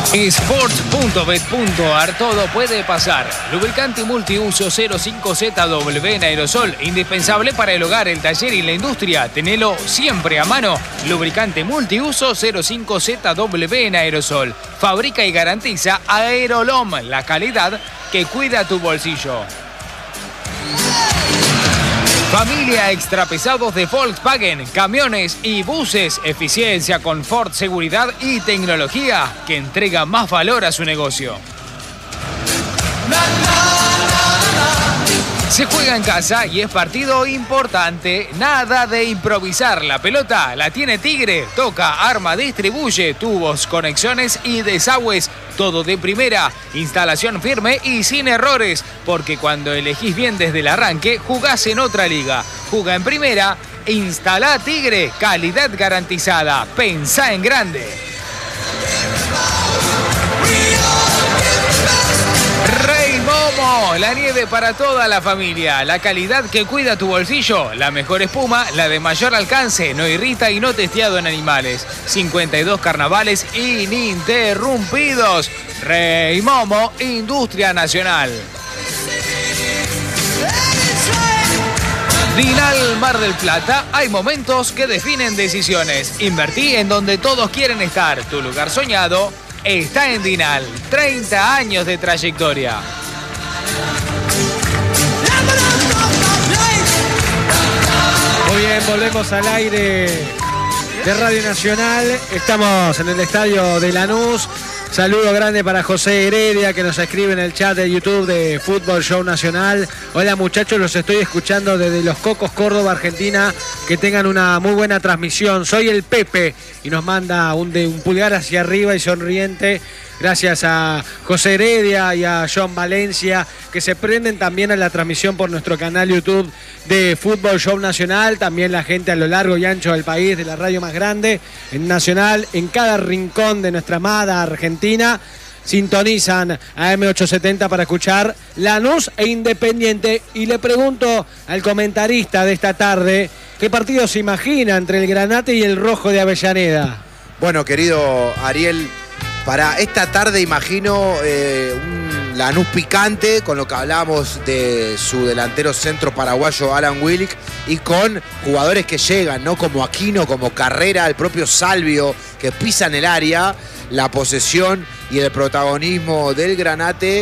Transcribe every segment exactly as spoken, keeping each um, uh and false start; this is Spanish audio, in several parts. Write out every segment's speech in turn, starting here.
Sport punto bet punto ar, todo puede pasar. Lubricante multiuso cero cinco Z W en aerosol, indispensable para el hogar, el taller y la industria. Tenelo siempre a mano. Lubricante multiuso cero cinco Z W en aerosol. Fabrica y garantiza Aerolom, la calidad que cuida tu bolsillo. Familia Extra Pesados de Volkswagen, camiones y buses, eficiencia, confort, seguridad y tecnología que entrega más valor a su negocio. Se juega en casa y es partido importante. Nada de improvisar. La pelota la tiene Tigre. Toca, arma, distribuye. Tubos, conexiones y desagües. Todo de primera. Instalación firme y sin errores. Porque cuando elegís bien desde el arranque, jugás en otra liga. Juga en primera. Instalá Tigre. Calidad garantizada. Pensá en grande. Rey Momo, la nieve para toda la familia, la calidad que cuida tu bolsillo, la mejor espuma, la de mayor alcance, no irrita y no testeado en animales. cincuenta y dos carnavales ininterrumpidos. Rey Momo, Industria Nacional. Dinal Mar del Plata, hay momentos que definen decisiones. Invertí en donde todos quieren estar. Tu lugar soñado está en Dinal. treinta años de trayectoria. Muy bien, volvemos al aire de Radio Nacional. Estamos en el estadio de Lanús. Saludo grande para José Heredia, que nos escribe en el chat de YouTube de Fútbol Show Nacional. Hola muchachos, los estoy escuchando desde Los Cocos, Córdoba, Argentina. Que tengan una muy buena transmisión. Soy el Pepe y nos manda un, de, un pulgar hacia arriba y sonriente. Gracias a José Heredia y a John Valencia, que se prenden también a la transmisión por nuestro canal YouTube de Fútbol Show Nacional. También la gente a lo largo y ancho del país, de la radio más grande, en Nacional, en cada rincón de nuestra amada Argentina. Sintonizan a eme ochocientos setenta para escuchar Lanús e Independiente. Y le pregunto al comentarista de esta tarde, ¿qué partido se imagina entre el Granate y el Rojo de Avellaneda? Bueno, querido Ariel, para esta tarde imagino eh, un Lanús picante, con lo que hablamos de su delantero centro paraguayo Alan Willick, y con jugadores que llegan, ¿no? Como Aquino, como Carrera, el propio Salvio, que pisan el área, la posesión y el protagonismo del Granate.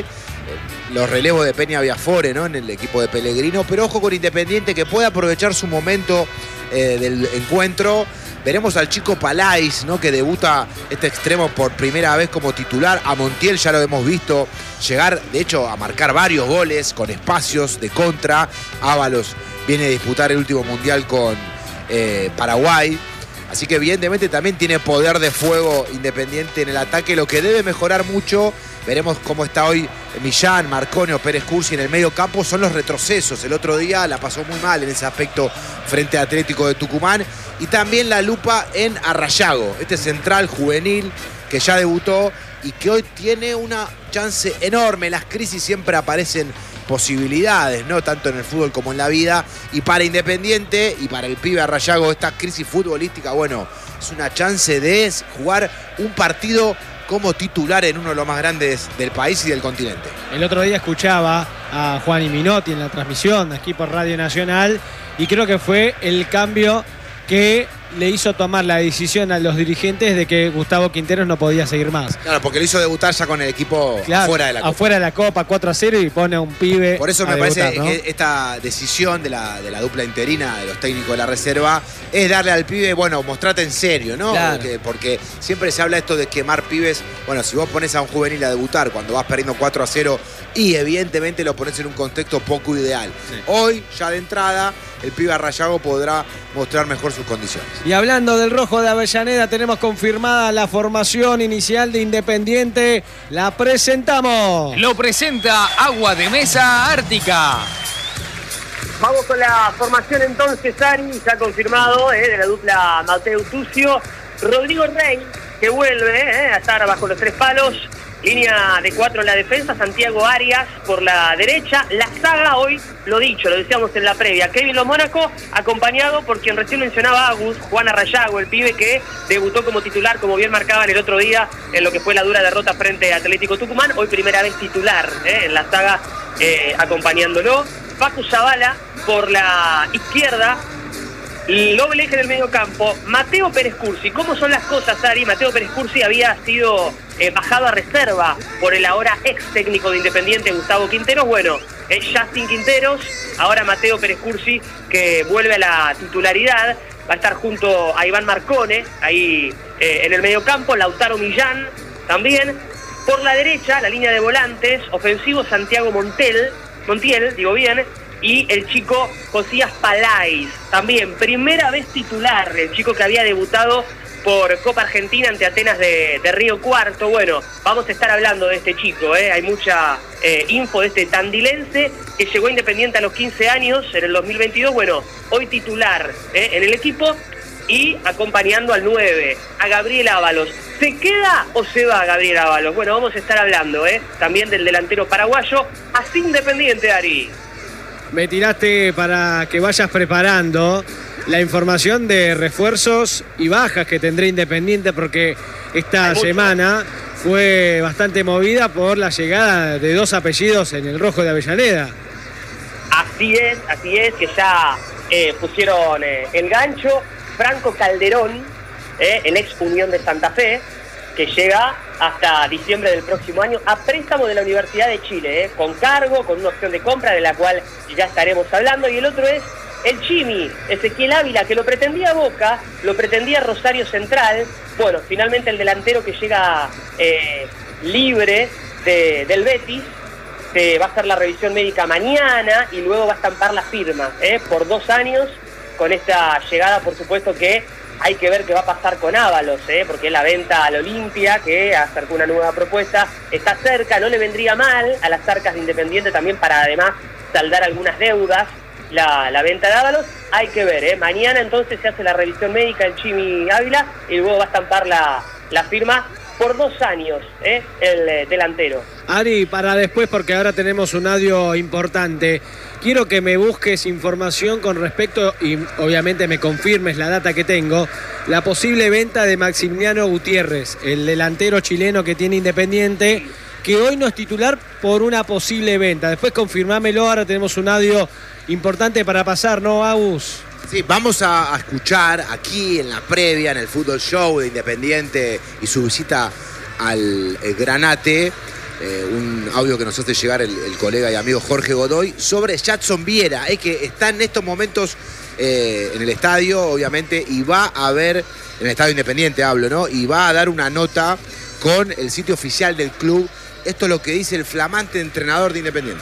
Los relevos de Peña Viafore, ¿no? En el equipo de Pellegrino, pero ojo con Independiente, que puede aprovechar su momento eh, del encuentro. Veremos al chico Palais, ¿no? Que debuta este extremo por primera vez como titular. A Montiel ya lo hemos visto llegar, de hecho, a marcar varios goles con espacios de contra. Ábalos viene a disputar el último mundial con eh, Paraguay. Así que evidentemente también tiene poder de fuego Independiente en el ataque, lo que debe mejorar mucho. Veremos cómo está hoy Millán, Marconio, Pérez Cursi en el medio campo. Son los retrocesos. El otro día la pasó muy mal en ese aspecto frente a Atlético de Tucumán. Y también la lupa en Arrayago, este central juvenil que ya debutó y que hoy tiene una chance enorme. En las crisis siempre aparecen posibilidades, ¿no? Tanto en el fútbol como en la vida. Y para Independiente y para el pibe Arrayago, esta crisis futbolística, bueno, es una chance de jugar un partido como titular en uno de los más grandes del país y del continente. El otro día escuchaba a Juan y Minotti en la transmisión aquí por Radio Nacional y creo que fue el cambio que le hizo tomar la decisión a los dirigentes de que Gustavo Quinteros no podía seguir más. Claro, porque le hizo debutar ya con el equipo claro, afuera de la Copa. Afuera de la Copa, cuatro a cero, y pone a un pibe. Por eso me debutar, parece ¿no? que esta decisión de la, de la dupla interina de los técnicos de la reserva es darle al pibe, bueno, mostrate en serio, ¿no? Claro. Porque, porque siempre se habla esto de quemar pibes. Bueno, si vos pones a un juvenil a debutar cuando vas perdiendo cuatro a cero y evidentemente lo pones en un contexto poco ideal. Sí. Hoy, ya de entrada, el pibe Arrayago podrá mostrar mejor sus condiciones. Y hablando del Rojo de Avellaneda, tenemos confirmada la formación inicial de Independiente. La presentamos. Lo presenta Agua de Mesa Ártica. Vamos con la formación entonces, Ari, ya confirmado, eh, de la dupla Mateo Tucio. Rodrigo Rey, que vuelve eh, a estar bajo los tres palos. Línea de cuatro en la defensa, Santiago Arias por la derecha. La saga hoy, lo dicho, lo decíamos en la previa, Kevin Lo Mónaco, acompañado por quien recién mencionaba Agus, Juan Arrayago, el pibe que debutó como titular, como bien marcaban el otro día, en lo que fue la dura derrota frente a Atlético Tucumán. Hoy primera vez titular ¿eh? en la saga, eh, acompañándolo. Facu Zavala por la izquierda. Doble eje en el medio campo, Mateo Pérez Cursi. ¿Cómo son las cosas, Ari? Mateo Pérez Cursi había sido eh, bajado a reserva por el ahora ex técnico de Independiente, Gustavo Quinteros. Bueno, es Justin Quinteros, ahora Mateo Pérez Cursi, que vuelve a la titularidad. Va a estar junto a Iván Marcone, ahí eh, en el medio campo, Lautaro Millán también. Por la derecha, la línea de volantes, ofensivo Santiago Montel, Montiel, digo bien, y el chico Josías Palais, también primera vez titular, el chico que había debutado por Copa Argentina ante Atenas de, de Río Cuarto. Bueno, vamos a estar hablando de este chico, ¿eh? Hay mucha eh, info de este tandilense que llegó a Independiente a los quince años en el dos mil veintidós, bueno, hoy titular ¿eh? en el equipo y acompañando al nueve, a Gabriel Ábalos. ¿Se queda o se va Gabriel Ábalos? Bueno, vamos a estar hablando ¿eh? también del delantero paraguayo, así Independiente, Ari. Me tiraste para que vayas preparando la información de refuerzos y bajas que tendrá Independiente, porque esta semana fue bastante movida por la llegada de dos apellidos en el rojo de Avellaneda. Así es, así es, que ya eh, pusieron eh, el gancho. Franco Calderón, eh, el ex Unión de Santa Fe, que llega hasta diciembre del próximo año a préstamo de la Universidad de Chile, eh, con cargo, con una opción de compra de la cual ya estaremos hablando. Y el otro es el Chimi, Ezequiel Ávila, que lo pretendía Boca, lo pretendía Rosario Central. Bueno, finalmente el delantero que llega eh, libre de, del Betis, que va a hacer la revisión médica mañana y luego va a estampar la firma eh, por dos años. Con esta llegada, por supuesto que hay que ver qué va a pasar con Ábalos, ¿eh? porque la venta al Olimpia, que acercó una nueva propuesta, está cerca. No le vendría mal a las arcas de Independiente también para además saldar algunas deudas la, la venta de Ábalos. Hay que ver, ¿eh? mañana entonces se hace la revisión médica del Chimi Ávila y luego va a estampar la, la firma por dos años, ¿eh? el eh, delantero. Ari, para después, porque ahora tenemos un audio importante, quiero que me busques información con respecto, y obviamente me confirmes la data que tengo, la posible venta de Maximiliano Gutiérrez, el delantero chileno que tiene Independiente, que hoy no es titular por una posible venta. Después confirmámelo, ahora tenemos un audio importante para pasar, ¿no, Agus? Sí, vamos a, a escuchar aquí en la previa, en el Fútbol Show de Independiente y su visita al eh, Granate, eh, un audio que nos hace llegar el, el colega y amigo Jorge Godoy sobre Jadson Viera, eh, que está en estos momentos eh, en el estadio, obviamente, y va a ver, en el estadio Independiente hablo, ¿no? Y va a dar una nota con el sitio oficial del club. Esto es lo que dice el flamante entrenador de Independiente.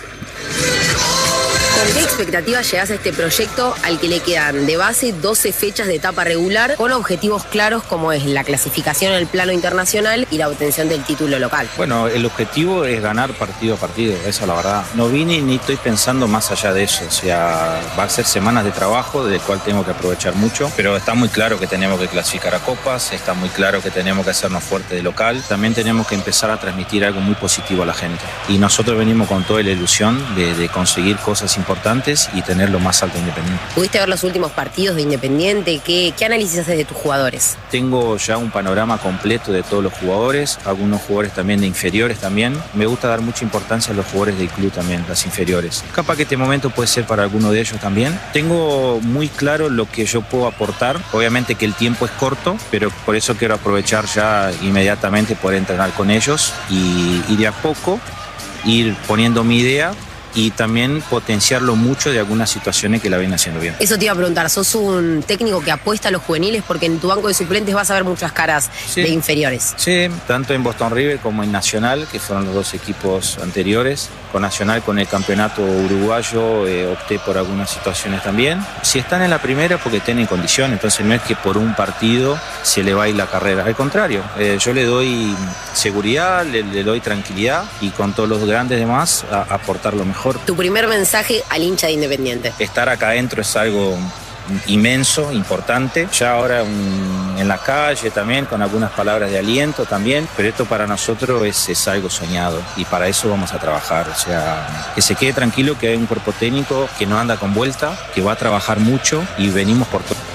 ¿Con qué expectativa llegás a este proyecto al que le quedan de base doce fechas de etapa regular con objetivos claros como es la clasificación en el plano internacional y la obtención del título local? Bueno, el objetivo es ganar partido a partido, esa es la verdad. No vine ni estoy pensando más allá de eso, o sea, va a ser semanas de trabajo del cual tengo que aprovechar mucho, pero está muy claro que tenemos que clasificar a copas, está muy claro que tenemos que hacernos fuerte de local, también tenemos que empezar a transmitir algo muy positivo a la gente. Y nosotros venimos con toda la ilusión de, de conseguir cosas importantes importantes y tener lo más alto Independiente. ¿Pudiste ver los últimos partidos de Independiente? ¿Qué, qué análisis haces de tus jugadores? Tengo ya un panorama completo de todos los jugadores, algunos jugadores también de inferiores también. Me gusta dar mucha importancia a los jugadores del club también, las inferiores. Capaz que este momento puede ser para alguno de ellos también. Tengo muy claro lo que yo puedo aportar. Obviamente que el tiempo es corto, pero por eso quiero aprovechar ya inmediatamente poder entrenar con ellos y, y de a poco ir poniendo mi idea y también potenciarlo mucho de algunas situaciones que la ven haciendo bien. Eso te iba a preguntar, sos un técnico que apuesta a los juveniles porque en tu banco de suplentes vas a ver muchas caras sí. de inferiores. Sí, tanto en Boston River como en Nacional, que fueron los dos equipos anteriores. Con Nacional, con el campeonato uruguayo, eh, opté por algunas situaciones también. Si están en la primera, porque tienen condición, entonces no es que por un partido se le va a ir la carrera. Al contrario, eh, yo le doy seguridad, le, le doy tranquilidad y con todos los grandes demás a, a aportar lo mejor. Tu primer mensaje al hincha de Independiente. Estar acá adentro es algo inmenso, importante. Ya ahora un, en la calle también, con algunas palabras de aliento también, pero esto para nosotros es, es algo soñado y para eso vamos a trabajar. O sea, que se quede tranquilo que hay un cuerpo técnico que no anda con vuelta, que va a trabajar mucho y venimos por todo.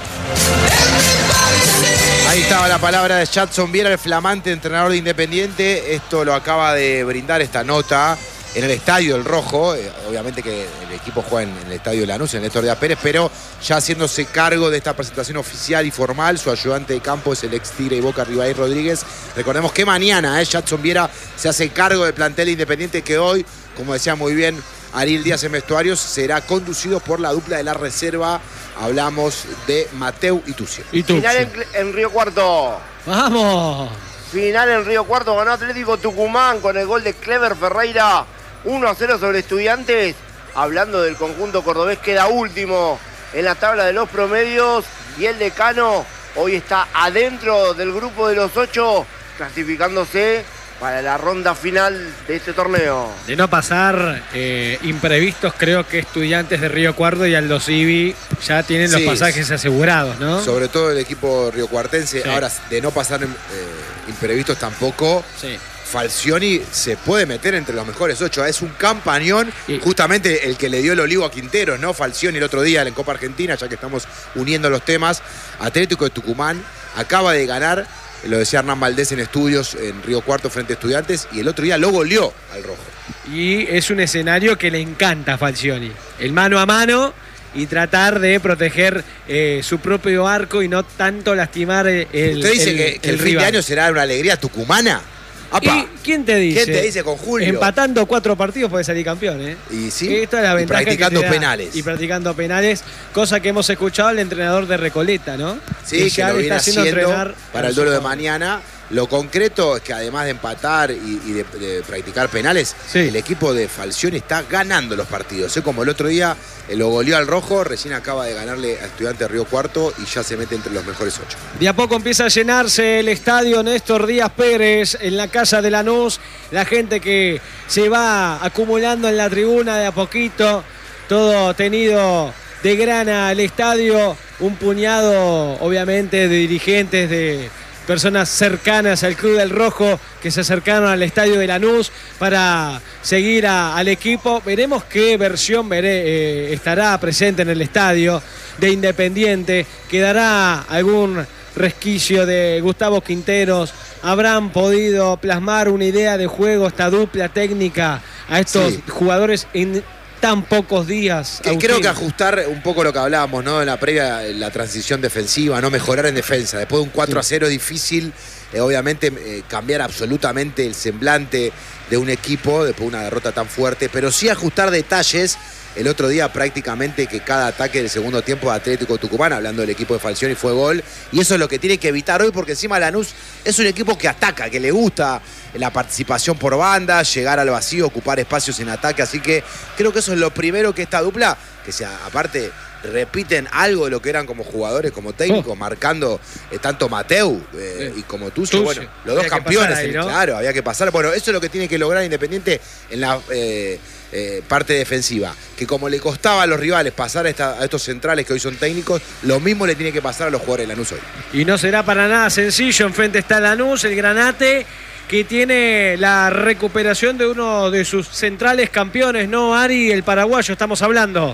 Ahí estaba la palabra de Jadson Viera, el flamante entrenador de Independiente. Esto lo acaba de brindar esta nota en el estadio El Rojo. Eh, obviamente que el equipo juega en, en el estadio de Lanús, en el Néstor Díaz Pérez, pero ya haciéndose cargo de esta presentación oficial y formal, su ayudante de campo es el ex Tigre y Boca Ribaí Rodríguez. Recordemos que mañana eh, Jadson Viera se hace cargo del plantel Independiente, que hoy, como decía muy bien Ariel Díaz en vestuarios, será conducido por la dupla de la reserva. Hablamos de Mateu y Tucci. Y Tucci. Final en, en Río Cuarto. ¡Vamos! Final en Río Cuarto, ganó Atlético Tucumán con el gol de Clever Ferreira. uno a cero sobre Estudiantes. Hablando del conjunto cordobés, queda último en la tabla de los promedios. Y el Decano hoy está adentro del grupo de los ocho, clasificándose para la ronda final de este torneo. De no pasar eh, imprevistos, creo que Estudiantes de Río Cuarto y Aldo Civi ya tienen los Sí, pasajes asegurados, ¿no? Sobre todo el equipo riocuartense. Sí. Ahora, de no pasar eh, imprevistos tampoco, Sí. Falcioni se puede meter entre los mejores ocho. Es un campañón, Y- justamente el que le dio el olivo a Quinteros, ¿no? Falcioni el otro día en Copa Argentina, ya que estamos uniendo los temas. Atlético de Tucumán acaba de ganar, lo decía Hernán Valdés en estudios en Río Cuarto frente a Estudiantes, y el otro día lo goleó al Rojo. Y es un escenario que le encanta a Falcioni. El mano a mano y tratar de proteger eh, su propio arco y no tanto lastimar el ¿Usted dice el, que, que el, el fin de rival. año será una alegría tucumana? ¡Apa! ¿Y quién te dice? ¿Quién te dice con Julio? Empatando cuatro partidos puede salir campeón, ¿eh? Y sí, Esta es la y ventaja practicando que te da. penales. Y practicando penales, cosa que hemos escuchado al entrenador de Recoleta, ¿no? Sí, que, ya lo le viene está haciendo haciendo entrenar para a el duelo de sus jugadores. mañana. Lo concreto es que además de empatar y, y de, de practicar penales, Sí. el equipo de Falcioni está ganando los partidos. ¿eh? Como el otro día eh, lo goleó al Rojo, recién acaba de ganarle a Estudiantes de Río Cuarto y ya se mete entre los mejores ocho. De a poco empieza a llenarse el estadio Néstor Díaz Pérez en la casa de Lanús. La gente que se va acumulando en la tribuna de a poquito. Todo tenido de grana el estadio. Un puñado, obviamente, de dirigentes, de personas cercanas al Club del Rojo que se acercaron al estadio de Lanús para seguir a, al equipo. Veremos qué versión veré, eh, estará presente en el estadio de Independiente. Quedará algún resquicio de Gustavo Quinteros. Habrán podido plasmar una idea de juego, esta dupla técnica a estos Sí. jugadores en tan pocos días. Que Agustín. creo que ajustar un poco lo que hablábamos, ¿no? En la previa, la transición defensiva, no mejorar en defensa. Después de un cuatro a cero difícil, eh, obviamente eh, cambiar absolutamente el semblante de un equipo después de una derrota tan fuerte, pero sí ajustar detalles. El otro día prácticamente que cada ataque del segundo tiempo de Atlético Tucumán, hablando del equipo de Falcioni, fue gol. Y eso es lo que tiene que evitar hoy, porque encima Lanús es un equipo que ataca, que le gusta la participación por banda, llegar al vacío, ocupar espacios en ataque. Así que creo que eso es lo primero que esta dupla, que sea, aparte repiten algo de lo que eran como jugadores, como técnicos, Oh. marcando eh, tanto Mateu eh, y como Tucci. Tucci. Bueno, los dos Había que campeones, pasar ahí, en- ¿no? claro, había que pasar. Bueno, eso es lo que tiene que lograr Independiente en la eh, eh, parte defensiva. Que como le costaba a los rivales pasar a, esta- a estos centrales que hoy son técnicos, lo mismo le tiene que pasar a los jugadores de Lanús hoy. Y no será para nada sencillo. Enfrente está Lanús, el Granate, que tiene la recuperación de uno de sus centrales campeones, ¿no, Ari? El paraguayo, estamos hablando.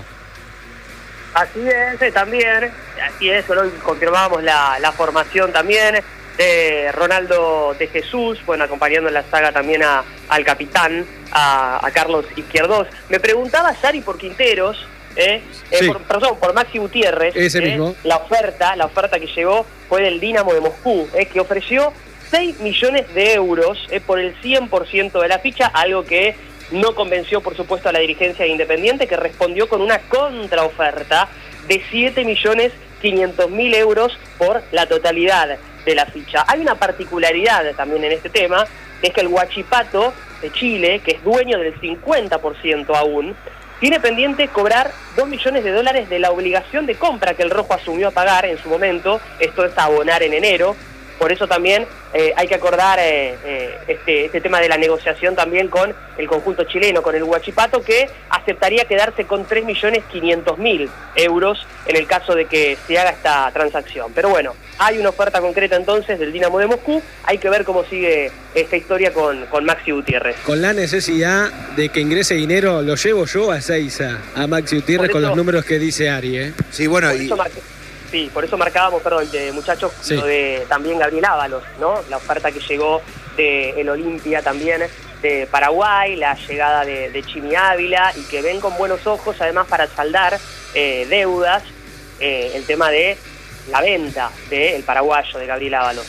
Así es, eh, también, así es, hoy confirmamos la, la formación también de Ronaldo de Jesús, bueno, acompañando en la saga también a, al capitán, a, a Carlos Izquierdos. Me preguntaba Sari por Quinteros, eh, eh, Sí. por, perdón, por Maxi Gutiérrez. Ese eh, mismo. La oferta, la oferta que llegó fue del Dinamo de Moscú, eh, que ofreció seis millones de euros eh, por el cien por ciento de la ficha, algo que no convenció, por supuesto, a la dirigencia de Independiente, que respondió con una contraoferta de siete millones quinientos mil euros por la totalidad de la ficha. Hay una particularidad también en este tema, que es que el Huachipato de Chile, que es dueño del cincuenta por ciento aún, tiene pendiente cobrar dos millones de dólares de la obligación de compra que el Rojo asumió a pagar en su momento, esto es abonar en enero, Por eso también eh, hay que acordar eh, eh, este, este tema de la negociación también con el conjunto chileno, con el Huachipato, que aceptaría quedarse con tres millones quinientos mil euros en el caso de que se haga esta transacción. Pero bueno, hay una oferta concreta entonces del Dinamo de Moscú, hay que ver cómo sigue esta historia con, con Maxi Gutiérrez. Con la necesidad de que ingrese dinero, lo llevo yo a Seiza, a Maxi Gutiérrez, eso, con los números que dice Ari, ¿eh? Sí, bueno, por y... eso marca, sí, por eso marcábamos, perdón, de, muchachos, sí. Lo de también Gabriel Ábalos, ¿no? La oferta que llegó de el Olimpia también de Paraguay, la llegada de, de Chimi Ávila, y que ven con buenos ojos, además, para saldar eh, deudas, eh, el tema de la venta del paraguayo, de Gabriel Ábalos.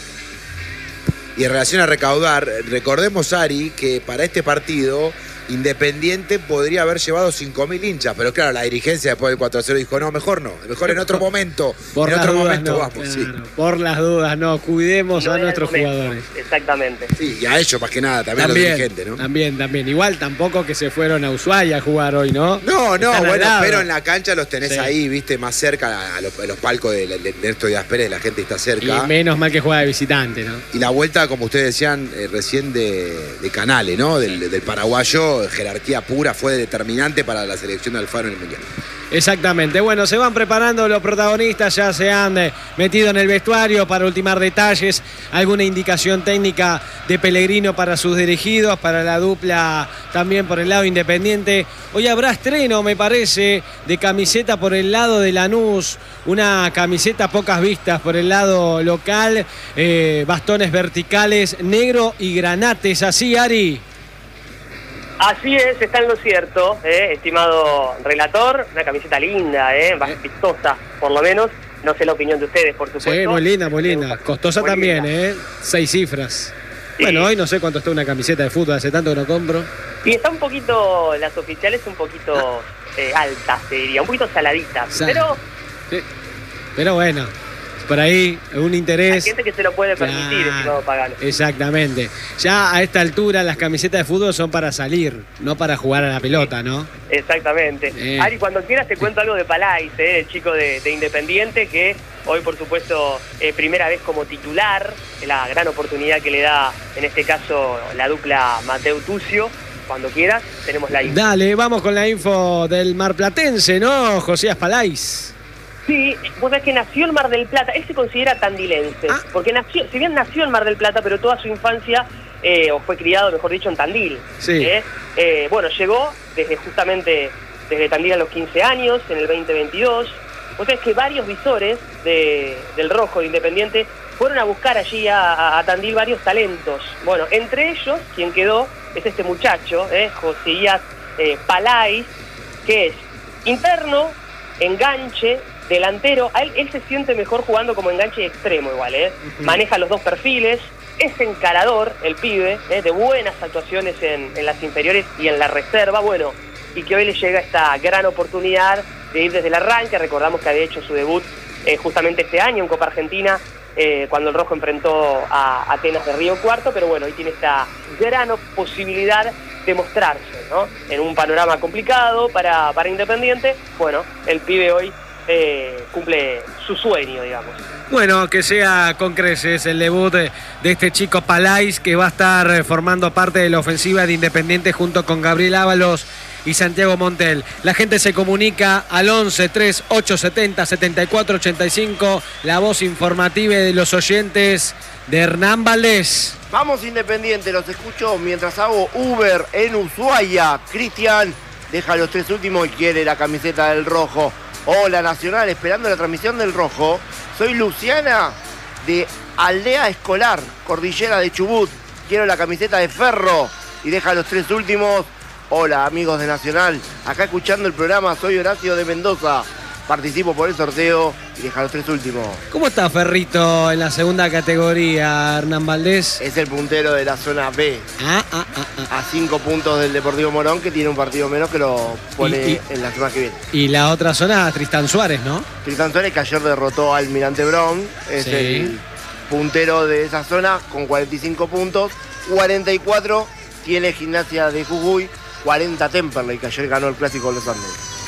Y en relación a recaudar, recordemos, Ari, que para este partido Independiente podría haber llevado cinco mil hinchas, pero claro, la dirigencia después del cuatro a cero dijo, no, mejor no, mejor en otro momento, por en otro dudas, momento no, vamos. claro, Sí. Por las dudas, no, cuidemos no a nuestros jugadores. Exactamente. Sí, y a ellos más que nada, también, también, a los dirigentes, ¿no? También, también. Igual tampoco que se fueron a Ushuaia a jugar hoy, ¿no? No, no, Están bueno, pero en la la cancha los tenés sí. ahí, viste, más cerca, a los, a los palcos de, de, de Néstor Díaz Pérez, la gente está cerca. Y menos mal que juega de visitante, ¿no? Y la vuelta, como ustedes decían, eh, recién de, de Canales, ¿no? Del, del paraguayo, jerarquía pura, fue determinante para la selección de Alfaro en el Mundial. Exactamente. Bueno, se van preparando los protagonistas, ya se han eh, metido en el vestuario para ultimar detalles, alguna indicación técnica de Pellegrino para sus dirigidos, para la dupla también por el lado Independiente. Hoy habrá estreno, me parece, de camiseta por el lado de Lanús, una camiseta pocas vistas por el lado local, eh, bastones verticales, negro y granates, así, Ari. Así es, está en lo cierto, eh, estimado relator, una camiseta linda, eh, vistosa por lo menos, no sé la opinión de ustedes, por supuesto. Sí, muy linda, muy linda, costosa muy también, linda. eh, seis cifras. Sí. Bueno, hoy no sé cuánto está una camiseta de fútbol, hace tanto que no compro. Y está un poquito, las oficiales un poquito eh, altas, te diría, un poquito saladitas, Sal. pero... Sí. Pero bueno, por ahí un interés. Hay gente que se lo puede permitir, claro, estimado Pagano. Exactamente. Ya a esta altura las camisetas de fútbol son para salir, no para jugar a la pelota, ¿no? Exactamente. Eh. Ari, cuando quieras te cuento algo de Palais, eh, el chico de, de Independiente, que hoy, por supuesto, eh, primera vez como titular, la gran oportunidad que le da, en este caso, la dupla Mateo Tucio. Cuando quieras, tenemos la info. Dale, vamos con la info del marplatense, ¿no? Josías Palais. Sí, vos sabés que nació en Mar del Plata, él se considera tandilense, ah. porque nació, si bien nació en Mar del Plata, pero toda su infancia, eh, o fue criado, mejor dicho, en Tandil. Sí. ¿eh? Eh, bueno, llegó desde justamente desde Tandil a los quince años, en el veinte veintidós. Vos sabés que varios visores de, del Rojo, de Independiente, fueron a buscar allí a, a, a Tandil varios talentos. Bueno, entre ellos, quien quedó es este muchacho, eh, Josías eh, Palais, que es interno, enganche, delantero. A él, él se siente mejor jugando como enganche extremo igual, ¿eh? Uh-huh. Maneja los dos perfiles, es encarador el pibe, ¿eh? De buenas actuaciones en, en las inferiores y en la reserva, bueno, y que hoy le llega esta gran oportunidad de ir desde el arranque. Recordamos que había hecho su debut eh, justamente este año en Copa Argentina, eh, cuando el Rojo enfrentó a Atenas de Río Cuarto, pero bueno, hoy tiene esta gran posibilidad de mostrarse, ¿no? En un panorama complicado para, para Independiente. Bueno, el pibe hoy Eh, cumple su sueño, digamos. Bueno, que sea con creces el debut de, de este chico Palais, que va a estar formando parte de la ofensiva de Independiente junto con Gabriel Ábalos y Santiago Montel. La gente se comunica al once, tres, ocho, setenta, setenta y cuatro, ochenta y cinco, la voz informativa de los oyentes de Hernán Valdés. Vamos Independiente, los escucho mientras hago Uber en Ushuaia. Cristian deja los tres últimos y quiere la camiseta del Rojo. Hola Nacional, esperando la transmisión del Rojo. Soy Luciana de Aldea Escolar, Cordillera de Chubut. Quiero la camiseta de Ferro y deja los tres últimos. Hola amigos de Nacional, acá escuchando el programa, soy Horacio de Mendoza. Participo por el sorteo y deja los tres últimos. ¿Cómo está Ferrito en la segunda categoría, Hernán Valdés? Es el puntero de la zona B. Ah, ah, ah, ah. A cinco puntos del Deportivo Morón, que tiene un partido menos que lo pone y, y, en la semana que viene. Y la otra zona, Tristán Suárez, ¿no? Tristán Suárez, que ayer derrotó al Almirante Brown. Es sí. el puntero de esa zona con cuarenta y cinco puntos. cuarenta y cuatro tiene Gimnasia de Jujuy. cuarenta Temperley, que ayer ganó el Clásico de los Andes.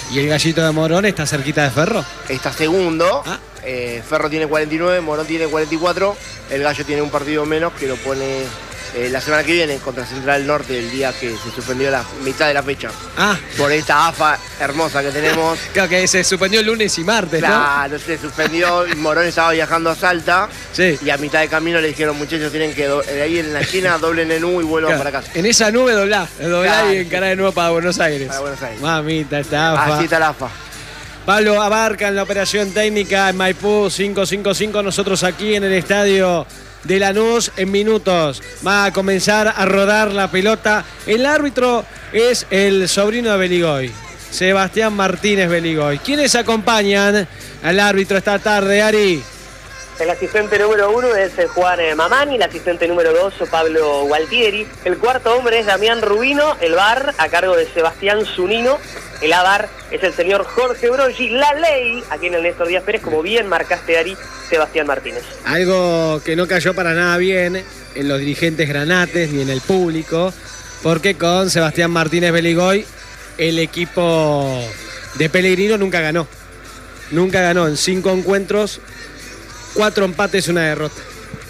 ¿Y el Gallito de Morón está cerquita de Ferro? Está segundo. Ah. Eh, Ferro tiene cuarenta y nueve, Morón tiene cuarenta y cuatro. El Gallo tiene un partido menos que lo pone eh, la semana que viene contra Central Norte, el día que se suspendió la mitad de la fecha. Ah. Por esta A F A hermosa que tenemos. Claro que se suspendió el lunes y martes, ¿no? Claro, se suspendió. Morón estaba viajando a Salta. Sí. Y a mitad de camino le dijeron, muchachos, tienen que do- de ahí en la esquina doblen en U y vuelvan Claro, para casa. En esa nube doblá, doblá Claro. y encará de nuevo para Buenos Aires. Para Buenos Aires. Mamita, esta A F A. Así está la A F A. Pablo Abarca en la operación técnica en Maipú cinco cinco cinco. Nosotros aquí en el estadio de Lanús. En minutos va a comenzar a rodar la pelota. El árbitro es el sobrino de Beligoy, Sebastián Martínez Beligoy. ¿Quiénes acompañan al árbitro esta tarde, Ari? El asistente número uno es Juan Mamani, el asistente número dos Pablo Gualtieri, el cuarto hombre es Damián Rubino, el V A R a cargo de Sebastián Zunino, el A V A R es el señor Jorge Broggi, la ley, aquí en el Néstor Díaz Pérez, como bien marcaste, Ari, Sebastián Martínez. Algo que no cayó para nada bien en los dirigentes granates ni en el público, porque con Sebastián Martínez Beligoy el equipo de Pellegrino nunca ganó. Nunca ganó en cinco encuentros, cuatro empates, una derrota.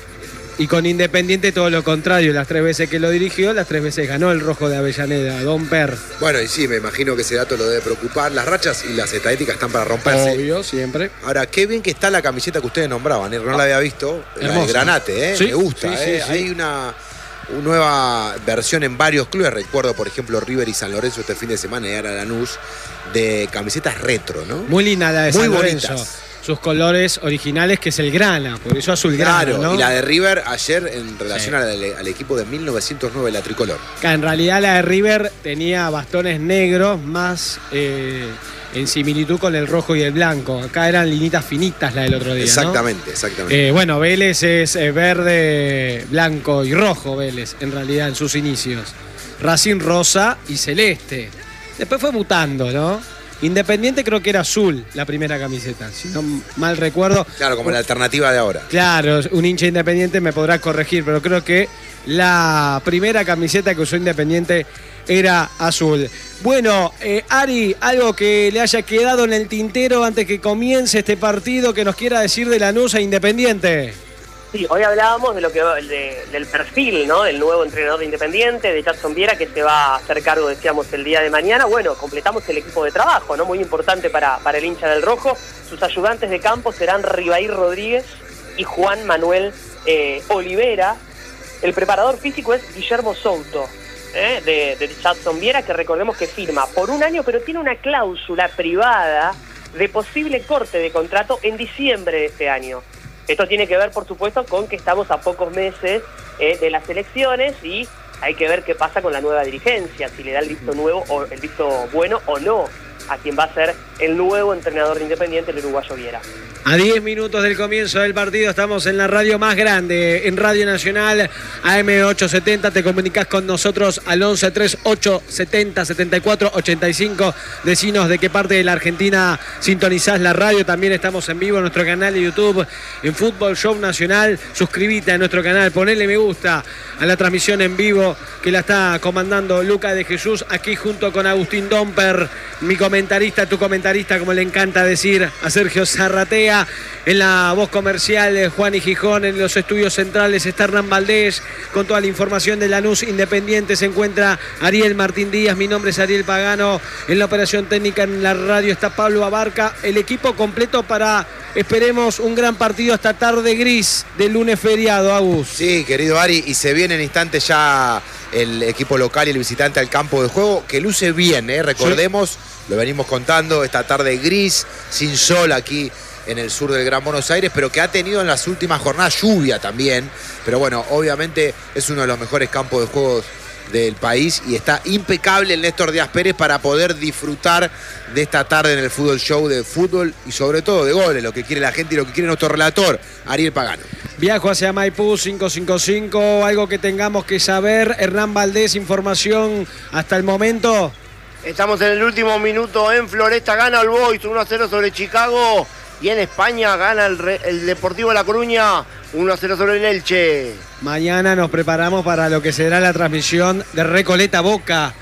Y con Independiente todo lo contrario, las tres veces que lo dirigió, las tres veces ganó el rojo de Avellaneda, Don Per. Bueno, y sí, me imagino que ese dato lo debe preocupar. Las rachas y las estadísticas están para romperse. Obvio, siempre. Ahora, qué bien que está la camiseta que ustedes nombraban, ¿eh? No la había visto. La Hermosa. de Granate, ¿eh? Sí, Me gusta, sí, sí, ¿eh? sí. Hay una, una nueva versión en varios clubes. Recuerdo, por ejemplo, River y San Lorenzo este fin de semana y ahora Lanús, de camisetas retro, ¿no? Muy linda la de Muy San Lorenzo. bonitas. Sus colores originales, que es el grana, por eso azul grana, Claro, ¿no? y la de River ayer en relación Sí. al, al equipo de mil novecientos nueve, la tricolor. Que en realidad la de River tenía bastones negros más eh, en similitud con el rojo y el blanco. Acá eran linitas finitas la del otro día, ¿no? Exactamente, exactamente. Eh, bueno, Vélez es eh, verde, blanco y rojo, Vélez, en realidad, en sus inicios. Racing rosa y celeste. Después fue mutando, ¿no? Independiente creo que era azul la primera camiseta, si no mal recuerdo. Claro, como la alternativa de ahora. Claro, un hincha Independiente me podrá corregir, pero creo que la primera camiseta que usó Independiente era azul. Bueno, eh, Ari, algo que le haya quedado en el tintero antes que comience este partido que nos quiera decir de Lanús e Independiente. Sí, hoy hablábamos de lo que de, del perfil, ¿no? Del nuevo entrenador de Independiente, de Jackson Viera, que se va a hacer cargo, decíamos, el día de mañana. Bueno, completamos el equipo de trabajo, ¿no? Muy importante para, para el hincha del rojo. Sus ayudantes de campo serán Ribair Rodríguez y Juan Manuel eh, Olivera. El preparador físico es Guillermo Souto, ¿eh? de, de Jackson Viera, que recordemos que firma por un año, pero tiene una cláusula privada de posible corte de contrato en diciembre de este año. Esto tiene que ver, por supuesto, con que estamos a pocos meses eh, de las elecciones y hay que ver qué pasa con la nueva dirigencia, si le da el visto nuevo o el visto bueno o no a quien va a ser el nuevo entrenador de Independiente, el uruguayo Viera. A diez minutos del comienzo del partido estamos en la radio más grande, en Radio Nacional, A M ochocientos setenta. Te comunicás con nosotros al once treinta y ocho setenta setenta y cuatro ochenta y cinco. Decinos de qué parte de la Argentina sintonizás la radio. También estamos en vivo en nuestro canal de YouTube, en Fútbol Show Nacional. Suscribite a nuestro canal, ponele me gusta a la transmisión en vivo que la está comandando Luca de Jesús, aquí junto con Agustín Domper, mi comentarista, tu comentarista, como le encanta decir a Sergio Zarratea. En la voz comercial de Juan y Gijón, en los estudios centrales está Hernán Valdés, con toda la información de Lanús Independiente se encuentra Ariel Martín Díaz, mi nombre es Ariel Pagano, en la operación técnica en la radio está Pablo Abarca, el equipo completo para, esperemos, un gran partido esta tarde gris del lunes feriado, Agus. Sí, querido Ari, y se viene en instantes ya el equipo local y el visitante al campo de juego, que luce bien, ¿eh? Recordemos, sí. Lo venimos contando, esta tarde gris, sin sol aquí en el sur del Gran Buenos Aires, pero que ha tenido en las últimas jornadas lluvia también. Pero bueno, obviamente es uno de los mejores campos de juegos del país y está impecable el Néstor Díaz Pérez para poder disfrutar de esta tarde en el Fútbol Show, de fútbol y sobre todo de goles, lo que quiere la gente y lo que quiere nuestro relator, Ariel Pagano. Viajo hacia Maipú cinco cinco cinco, algo que tengamos que saber. Hernán Valdés, información hasta el momento. Estamos en el último minuto en Floresta, gana el Boys uno a cero sobre Chicago. Y en España gana el, Re, el Deportivo La Coruña uno a cero sobre el Elche. Mañana nos preparamos para lo que será la transmisión de Recoleta Boca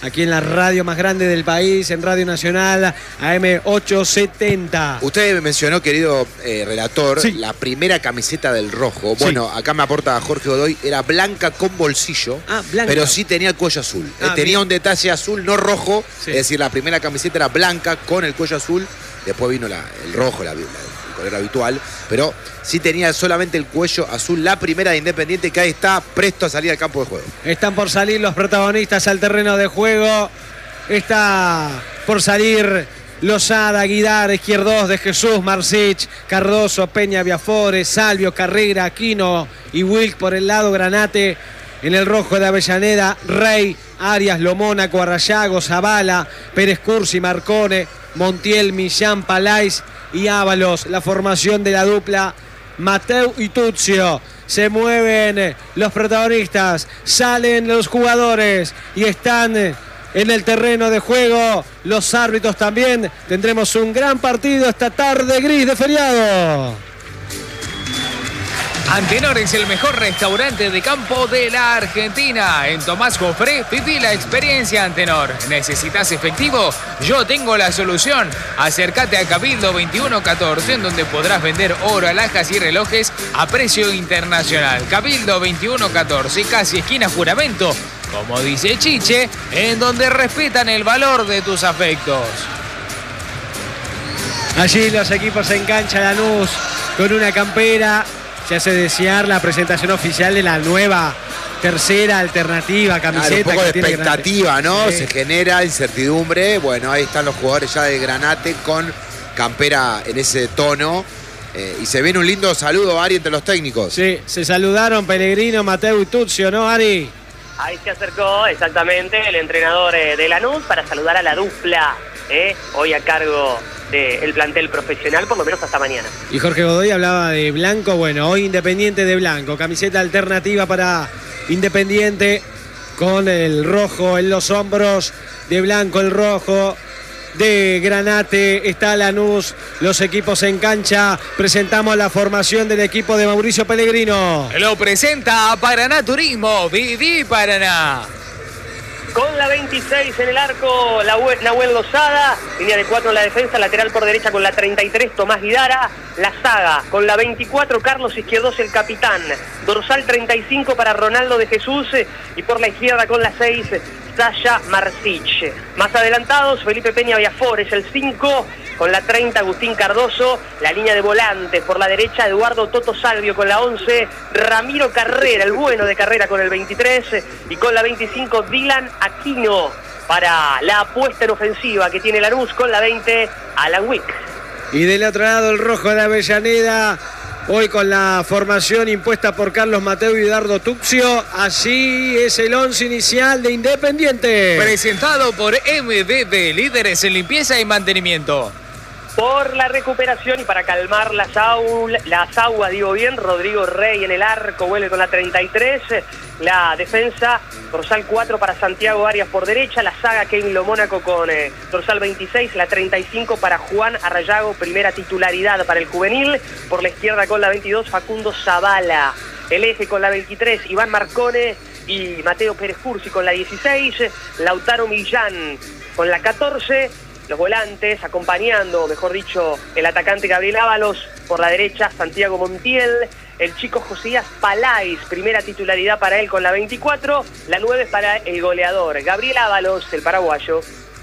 aquí en la radio más grande del país, en Radio Nacional, A M ochocientos setenta. Usted me mencionó, querido eh, relator, Sí. la primera camiseta del rojo. Bueno, Sí. acá me aporta Jorge Godoy, era blanca con bolsillo, Ah, blanca. pero sí tenía el cuello azul. Ah, Eh, tenía bien. un detalle azul, no rojo, Sí. es decir, la primera camiseta era blanca con el cuello azul, después vino la- el rojo, la, la- el color habitual, pero sí tenía solamente el cuello azul, la primera de Independiente, que ahí está presto a salir al campo de juego. Están por salir los protagonistas al terreno de juego. Está por salir Lozada, Guidar, Izquierdos, De Jesús, Marcich, Cardoso, Peña, Viafores, Salvio, Carrera, Aquino y Wilk por el lado Granate. En el rojo de Avellaneda, Rey, Arias, Lomónaco, Arrayago, Zavala, Pérez Cursi, Marcone, Montiel, Millán, Palais y Ábalos. La formación de la dupla Mateu y Tuzio. Se mueven los protagonistas, salen los jugadores y están en el terreno de juego los árbitros también. Tendremos un gran partido esta tarde gris de feriado. Antenor es el mejor restaurante de campo de la Argentina. En Tomás Jofré viví la experiencia Antenor. ¿Necesitas efectivo? Yo tengo la solución. Acércate a Cabildo veintiuno catorce, en donde podrás vender oro, alhajas y relojes a precio internacional. Cabildo veintiuno catorce, casi esquina Juramento. Como dice Chiche, en donde respetan el valor de tus afectos. Allí los equipos en cancha Lanús con una campera. Se hace desear la presentación oficial de la nueva tercera alternativa camiseta. Claro, un poco que de tiene Granate. expectativa, ¿no? Sí. Se genera incertidumbre. Bueno, ahí están los jugadores ya de Granate con campera en ese tono. Eh, y se viene un lindo saludo, Ari, entre los técnicos. Sí, se saludaron Pellegrino, Mateu y Tuzio, ¿no, Ari? Ahí se acercó exactamente el entrenador eh, de Lanús para saludar a la dupla, eh, hoy a cargo del plantel profesional, por lo menos hasta mañana. Y Jorge Godoy hablaba de blanco, bueno, hoy Independiente de blanco, camiseta alternativa para Independiente con el rojo en los hombros, de blanco el rojo, de Granate está Lanús, los equipos en cancha. Presentamos la formación del equipo de Mauricio Pellegrino. Lo presenta Paraná Turismo. Viví Paraná. Con la veintiséis en el arco, la Hue- Nahuel Lozada, línea de cuatro en la defensa, lateral por derecha con la treinta y tres, Tomás Guidara, la saga, con la veinticuatro, Carlos Izquierdos, el capitán, dorsal treinta y cinco para Ronaldo de Jesús, y por la izquierda con la seis, Sasha Marcich. Más adelantados, Felipe Peña Viafores, el cinco, con la treinta, Agustín Cardoso, la línea de volantes por la derecha, Eduardo Toto Salvio con la once, Ramiro Carrera, el bueno de Carrera con el veintitrés, y con la veinticinco, Dylan Aquino, para la apuesta en ofensiva que tiene Lanús con la veinte, Alan Wick. Y del otro lado el rojo de Avellaneda, hoy con la formación impuesta por Carlos Mateu y Dardo Tuxio. Así es el once inicial de Independiente. Presentado por M B B, líderes en limpieza y mantenimiento. Por la recuperación y para calmar las, aul- las aguas, digo bien, Rodrigo Rey en el arco, vuelve con la treinta y tres, la defensa, dorsal cuatro para Santiago Arias por derecha, la saga Kevin Lomónaco con eh, dorsal veintiséis, la treinta y cinco para Juan Arrayago, primera titularidad para el juvenil, por la izquierda con la veintidós, Facundo Zavala, el eje con la veintitrés, Iván Marcone y Mateo Pérez Cursi con la dieciséis, Lautaro Millán con la catorce, los volantes acompañando, mejor dicho, el atacante Gabriel Ábalos, por la derecha Santiago Montiel, el chico Josías Palais, primera titularidad para él con la veinticuatro, la nueve para el goleador Gabriel Ábalos, el paraguayo.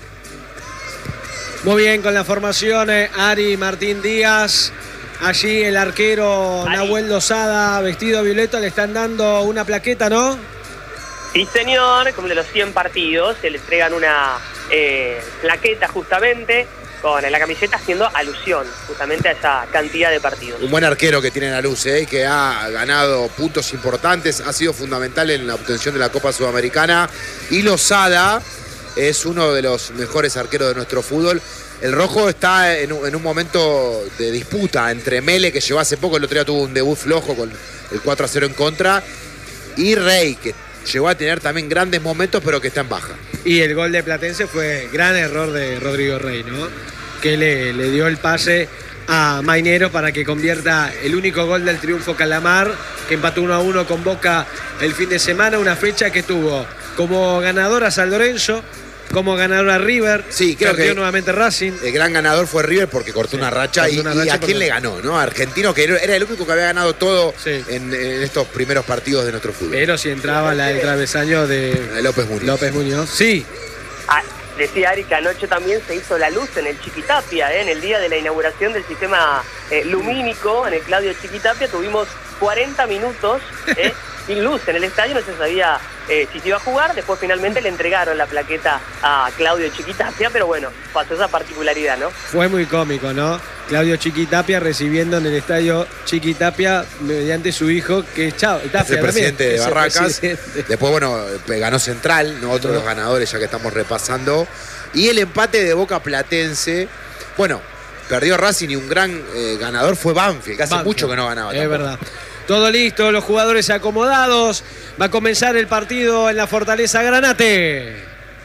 Muy bien con la formación, eh, Ari Martín Díaz. Allí el arquero Ari. Nahuel Lozada, vestido violeta, le están dando una plaqueta, ¿no? Sí, señor, como de los cien partidos, se le entregan una eh, plaqueta justamente con la camiseta haciendo alusión justamente a esa cantidad de partidos. Un buen arquero que tiene la luz, ¿eh? Que ha ganado puntos importantes, ha sido fundamental en la obtención de la Copa Sudamericana. Y Lozada es uno de los mejores arqueros de nuestro fútbol. El rojo está en un, en un momento de disputa entre Mele, que llegó hace poco, el otro día tuvo un debut flojo con el cuatro a cero en contra, y Rey, que llegó a tener también grandes momentos, pero que está en baja. Y el gol de Platense fue gran error de Rodrigo Rey, ¿no? Que le, le dio el pase a Mainero para que convierta el único gol del triunfo Calamar, que empató uno a uno con Boca el fin de semana, una fecha que tuvo como ganador a San Lorenzo, como ganador a River. Sí, creo perdió que nuevamente Racing. El gran ganador fue River porque cortó Sí, una racha. cortó Y, una y racha a quién porque- le ganó, ¿no? A Argentino, que era el único que había ganado todo Sí. en, en estos primeros partidos de nuestro fútbol. Pero si entraba la, el travesaño de De López Muñoz. López Muñoz. Sí, Ah, decía Ari que anoche también se hizo la luz en el Chiquitapia, ¿eh? En el día de la inauguración del sistema eh, lumínico, en el Claudio Chiquitapia, tuvimos cuarenta minutos ¿eh? sin luz en el estadio, no se sabía eh, si se iba a jugar, después finalmente le entregaron la plaqueta a Claudio Chiquitapia, pero bueno, pasó esa particularidad, ¿no? fue muy cómico, ¿no? Claudio Chiquitapia recibiendo en el estadio Chiquitapia mediante su hijo, que es Chao. Es el Tapia presidente de también, es el Barracas. presidente. Después, bueno, ganó Central, ¿no? Otro de los ganadores ya que estamos repasando. Y el empate de Boca Platense. Bueno, perdió Racing y un gran eh, ganador fue Banfield, que hace Banfield. mucho que no ganaba. Es tampoco. verdad. Todo listo, los jugadores acomodados. Va a comenzar el partido en la Fortaleza Granate.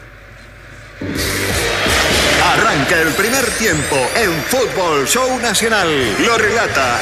Arranca el primer tiempo en Fútbol Show Nacional. Lo relata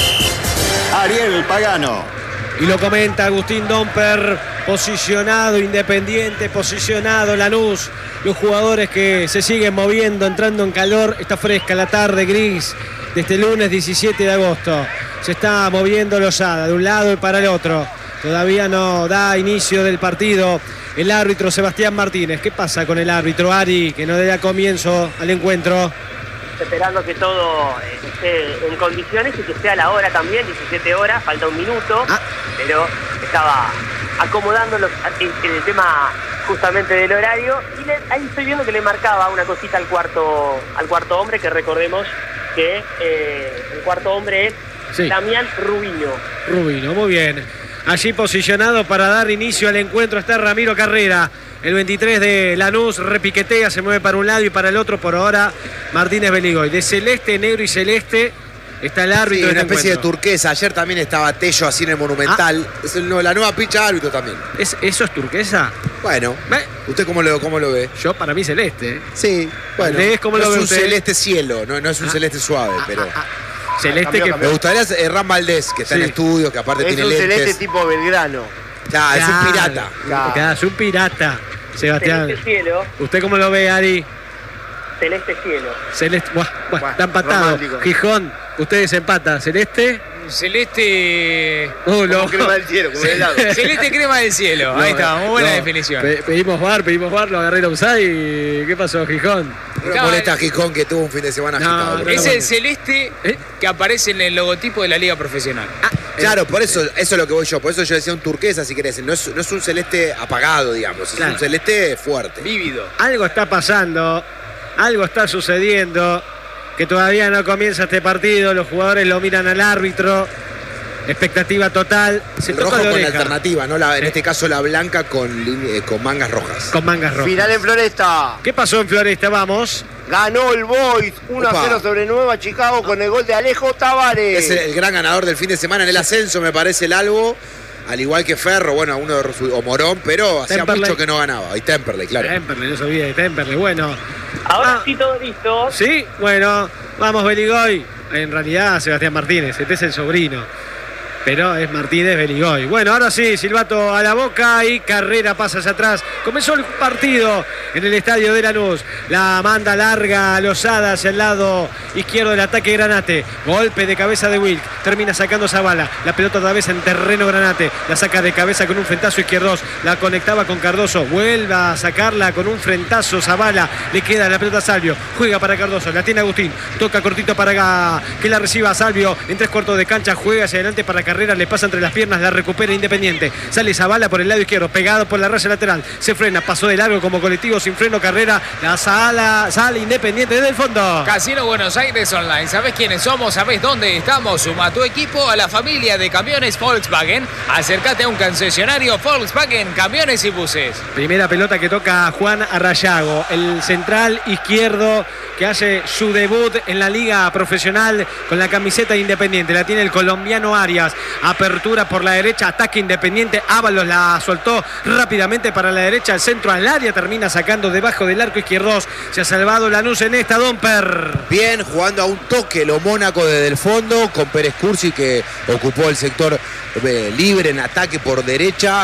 Ariel Pagano. Y lo comenta Agustín Domper, posicionado Independiente, posicionado Lanús. Los jugadores que se siguen moviendo, entrando en calor. Está fresca la tarde gris de este lunes diecisiete de agosto. Se está moviendo Lozada de un lado y para el otro. Todavía no da inicio del partido el árbitro Sebastián Martínez. ¿Qué pasa con el árbitro Ari, que no le da comienzo al encuentro? Esperando que todo eh, esté en condiciones y que sea la hora también, diecisiete horas, falta un minuto, Ah. pero estaba acomodando los, el, el tema justamente del horario y le, ahí estoy viendo que le marcaba una cosita al cuarto al cuarto hombre, que recordemos que eh, el cuarto hombre es Sí. Damián Rubino. Rubino, muy bien. Allí posicionado para dar inicio al encuentro está Ramiro Carrera. El veintitrés de Lanús repiquetea, se mueve para un lado y para el otro. Por ahora Martínez Beligoy. De celeste, negro y celeste está el Sí, árbitro. una del especie de encuentro. turquesa. Ayer también estaba Tello así en el Monumental. Es el- la nueva picha de árbitro también. ¿Es, ¿Eso es turquesa? Bueno, ¿Ve? ¿usted cómo lo, cómo lo ve? Yo para mí celeste. ¿eh? Sí, bueno. ¿Andrés, cómo no lo es ve un usted? celeste cielo, no, no es un Ah. celeste suave, pero. Celeste cambió, que... cambió. Me gustaría eh, Ram Valdés, que está Sí. en estudio, que aparte Es tiene un lentes. celeste tipo Belgrano. Claro, es un Claro, pirata. Claro. claro, es un pirata, Sebastián. Celeste cielo, ¿Usted cómo lo ve, Ari? celeste cielo. Celeste, buah, buah, Buah, está empatado. romántico. Gijón, ustedes empatan. ¿Celeste? Celeste. Uh, lo- Como crema del cielo, como helado. Celeste crema del cielo. Ahí está, muy buena No, definición. pe- pedimos bar, pedimos bar, lo agarré el offside. ¿Qué pasó, Gijón? No No, molesta a eh, Gijón, que tuvo un fin de semana no, agitado. no, pero Es no, el bueno. celeste ¿Eh? que aparece en el logotipo de la Liga Profesional. Claro, por eso, eso es lo que voy yo. Por eso yo decía un turquesa, si querés. No es, no es un celeste apagado, digamos. Es Claro. un celeste fuerte. Vívido. Algo está pasando, algo está sucediendo, que todavía no comienza este partido. Los jugadores lo miran al árbitro. Expectativa total. Se El toca rojo la con la oreja. alternativa, ¿no? La- en Sí. este caso la blanca con, line- eh, con mangas rojas. Con mangas rojas. Final en Floresta. ¿Qué pasó en Floresta? Vamos. Ganó el Boys uno a cero Opa. sobre Nueva Chicago con el gol de Alejo Tavares. Es el, el gran ganador del fin de semana en el ascenso, me parece, el Albo. Al igual que Ferro, bueno, uno de su- o Morón, pero hacía Temperley. mucho que no ganaba. Y Temperley, claro. Temperley, no se olvide de Temperley. Bueno. Ahora Ah. sí todo listo. Sí, bueno, vamos Beligoy. En realidad Sebastián Martínez, este es el sobrino. Pero es Martínez Beligoy. Bueno, ahora sí, silbato a la boca y Carrera pasa hacia atrás. Comenzó el partido en el estadio de Lanús. La manda larga a Lozada hacia el lado izquierdo del ataque Granate. Golpe de cabeza de Wilk. Termina sacando Zavala. La pelota otra vez en terreno Granate. La saca de cabeza con un frentazo izquierdos. La conectaba con Cardoso. Vuelve a sacarla con un frentazo Zavala. Le queda la pelota a Salvio. Juega para Cardoso. La tiene Agustín. Toca cortito para que la reciba Salvio. En tres cuartos de cancha. Juega hacia adelante para Carrera. Le pasa entre las piernas. La recupera Independiente. Sale Zavala por el lado izquierdo. Pegado por la raya lateral. Se frena. Pasó de largo como colectivo sin freno Carrera. La sala sale Independiente desde el fondo. Casino Buenos Aires Online. ¿Sabés quiénes somos? ¿Sabés dónde estamos? Suma a tu equipo a la familia de camiones Volkswagen. Acércate a un concesionario Volkswagen, camiones y buses. Primera pelota que toca Juan Arrayago, el central izquierdo que hace su debut en la liga profesional con la camiseta de Independiente. La tiene el colombiano Arias. Apertura por la derecha, ataque Independiente. Ábalos la soltó rápidamente para la derecha, el centro al área. Termina sacando debajo del arco izquierdo. Se ha salvado Lanús en esta, Domper. Bien, jugando a un toque lo Mónaco desde el fondo, con Pérez Cursi que ocupó el sector eh, libre en ataque por derecha.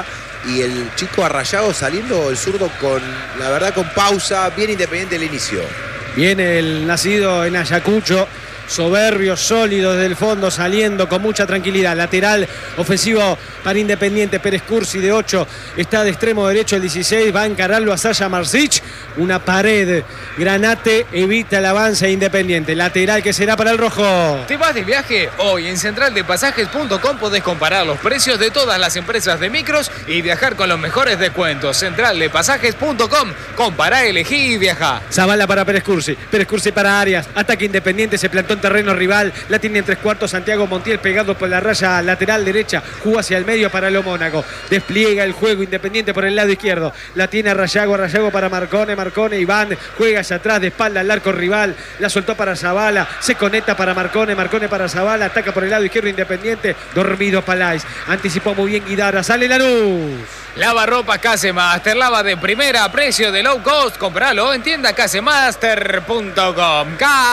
y el chico Arrayado saliendo, el zurdo con, la verdad, con pausa, bien Independiente el inicio. Viene el nacido en Ayacucho, soberbio, sólido desde el fondo, saliendo con mucha tranquilidad. Lateral ofensivo para Independiente. Pérez Cursi de ocho está de extremo derecho el dieciséis. Va a encararlo a Sasha Marsic. Una pared. Granate evita el avance Independiente. Lateral que será para el rojo. ¿Te vas de viaje? Hoy en central de pasajes punto com podés comparar los precios de todas las empresas de micros y viajar con los mejores descuentos. central de pasajes punto com. Compará, elegí y viajá. Zavala para Pérez Cursi. Pérez Cursi para Arias. Ataque Independiente. Se plantó en terreno rival. La tiene en tres cuartos Santiago Montiel pegado por la raya lateral derecha. Jugó hacia el medio para Lo Mónaco. Despliega el juego Independiente por el lado izquierdo. La tiene Rayago. Rayago para Marcone. Marcone. Iván juega hacia atrás de espalda al arco rival. La soltó para Zavala. Se conecta para Marcone. Marcone para Zavala. Ataca por el lado izquierdo Independiente. Dormido Palais. Anticipó muy bien Guidara. Sale Lanús. Lava ropa Casemaster, lava de primera a precio de low cost. Compralo en tienda casemaster punto com.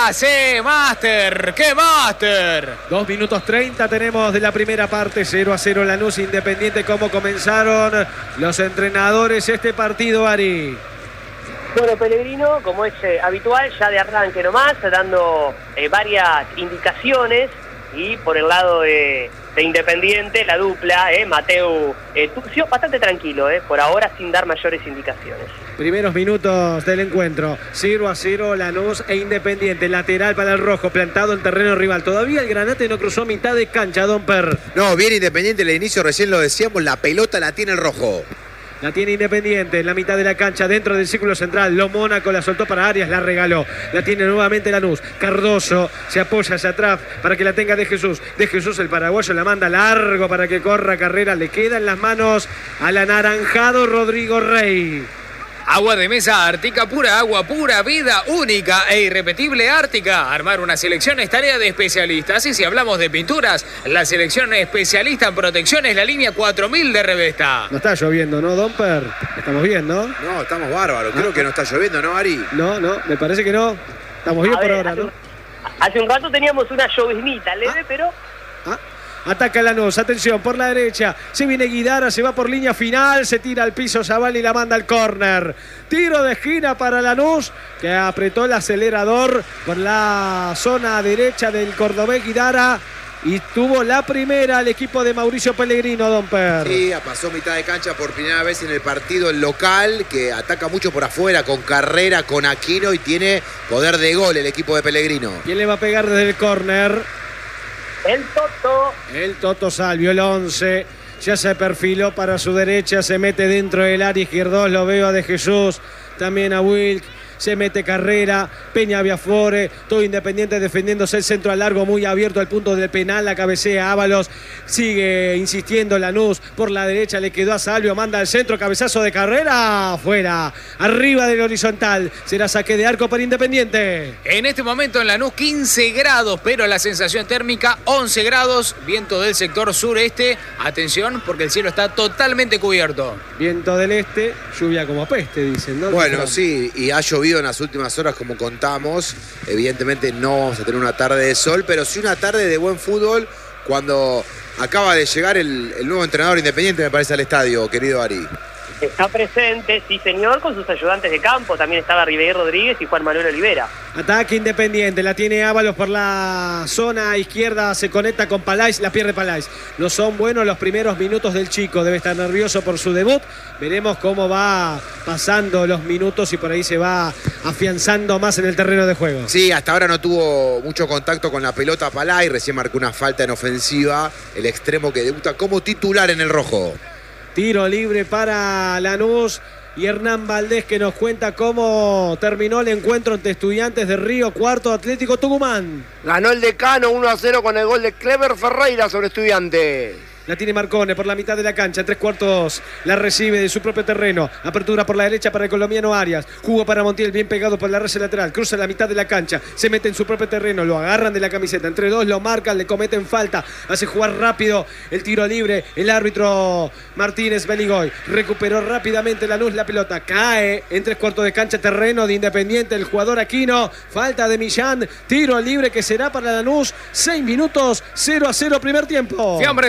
Casemaster, ¡qué master! dos minutos treinta tenemos de la primera parte. cero a cero Lanús Independiente. ¿Cómo comenzaron los entrenadores este partido, Ari? Bueno, Pellegrino, como es eh, habitual, ya de arranque nomás, dando eh, varias indicaciones. Y por el lado de, de Independiente, la dupla, eh, Mateu eh, Tucio, bastante tranquilo, eh, por ahora sin dar mayores indicaciones. Primeros minutos del encuentro, cero a cero Lanús e Independiente, lateral para el rojo, plantado en terreno rival. Todavía el Granate no cruzó mitad de cancha, Don Per. No, bien Independiente el inicio, recién lo decíamos, la pelota la tiene el rojo. La tiene Independiente en la mitad de la cancha, dentro del círculo central. Lo Mónaco la soltó para Arias, la regaló. La tiene nuevamente Lanús. Cardoso se apoya hacia atrás para que la tenga De Jesús. De Jesús, el paraguayo, la manda largo para que corra carrera. Le queda en las manos al anaranjado Rodrigo Rey. Agua de mesa Ártica, pura agua, pura vida, única e irrepetible Ártica. Armar una selección es tarea de especialistas. Y si hablamos de pinturas, la selección especialista en protección es la línea cuatro mil de Revesta. No está lloviendo, ¿no, Don Per? Estamos bien, ¿no? No, estamos bárbaros. Creo que no está lloviendo, ¿no, Ari? No, no, me parece que no. Estamos bien A por ver, ahora, hace ¿no? un, hace un rato teníamos una lloviznita leve, Ah. pero... Ah. Ataca Lanús, atención, por la derecha. Se viene Guidara, se va por línea final. Se tira al piso Zavala y la manda al córner. Tiro de esquina para Lanús, que apretó el acelerador por la zona derecha del cordobés Guidara. Y tuvo la primera el equipo de Mauricio Pellegrino, Don Per. Sí, pasó mitad de cancha por primera vez en el partido el local, que ataca mucho por afuera, con Carrera, con Aquino, y tiene poder de gol el equipo de Pellegrino. ¿Quién le va a pegar desde el córner? El Toto. El Toto Salvio, el once. Ya se perfiló para su derecha, se mete dentro del área izquierdo. Lo veo a De Jesús, también a Wilk. Se mete Carrera, Peña Biafore, todo Independiente defendiéndose el centro a largo, muy abierto al punto del penal, la cabecea Ábalos, sigue insistiendo Lanús, por la derecha le quedó a Salvio, manda al centro, cabezazo de Carrera, fuera, arriba del horizontal, será saque de arco para Independiente. En este momento en Lanús quince grados, pero la sensación térmica once grados, viento del sector sureste, atención porque el cielo está totalmente cubierto. Viento del este, lluvia como peste, dicen, ¿no? Bueno, sí, y ha llovido en las últimas horas como contamos. Evidentemente no vamos a tener una tarde de sol, pero sí una tarde de buen fútbol cuando acaba de llegar el, el nuevo entrenador Independiente, me parece, al estadio, querido Ari. Está presente, sí señor, con sus ayudantes de campo. También estaba Ribeir Rodríguez y Juan Manuel Olivera. Ataque Independiente, la tiene Ábalos por la zona izquierda, se conecta con Palais, la pierde Palais. No son buenos los primeros minutos del chico, debe estar nervioso por su debut. Veremos cómo va pasando los minutos y por ahí se va afianzando más en el terreno de juego. Sí, hasta ahora no tuvo mucho contacto con la pelota Palais, recién marcó una falta en ofensiva, el extremo que debuta como titular en el rojo. Tiro libre para Lanús y Hernán Valdés, que nos cuenta cómo terminó el encuentro entre Estudiantes de Río Cuarto, Atlético Tucumán. Ganó el Decano uno a cero con el gol de Clever Ferreira sobre Estudiantes. La tiene Marcone por la mitad de la cancha, en tres cuartos la recibe de su propio terreno. Apertura por la derecha para el colombiano Arias. Jugo para Montiel, bien pegado por la raya lateral. Cruza la mitad de la cancha, se mete en su propio terreno, lo agarran de la camiseta. Entre dos lo marcan, le cometen falta. Hace jugar rápido el tiro libre. El árbitro Martínez Beligoy recuperó rápidamente Lanús la pelota. Cae en tres cuartos de cancha, terreno de Independiente. El jugador Aquino, falta de Millán. Tiro libre que será para Lanús. Seis minutos, cero a cero primer tiempo. Fiambres, ¿dónde?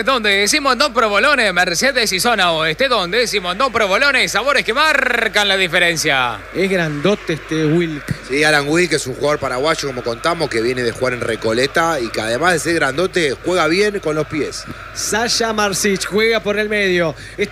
Oeste, Simondón Provolone, Mercedes y zona oeste, donde Simondón Provolone, sabores que marcan la diferencia. Es grandote este Wilk. Sí, Alan Wilk es un jugador paraguayo, como contamos, que viene de jugar en Recoleta y que además de ser grandote, juega bien con los pies. Sasha Marsic juega por el medio.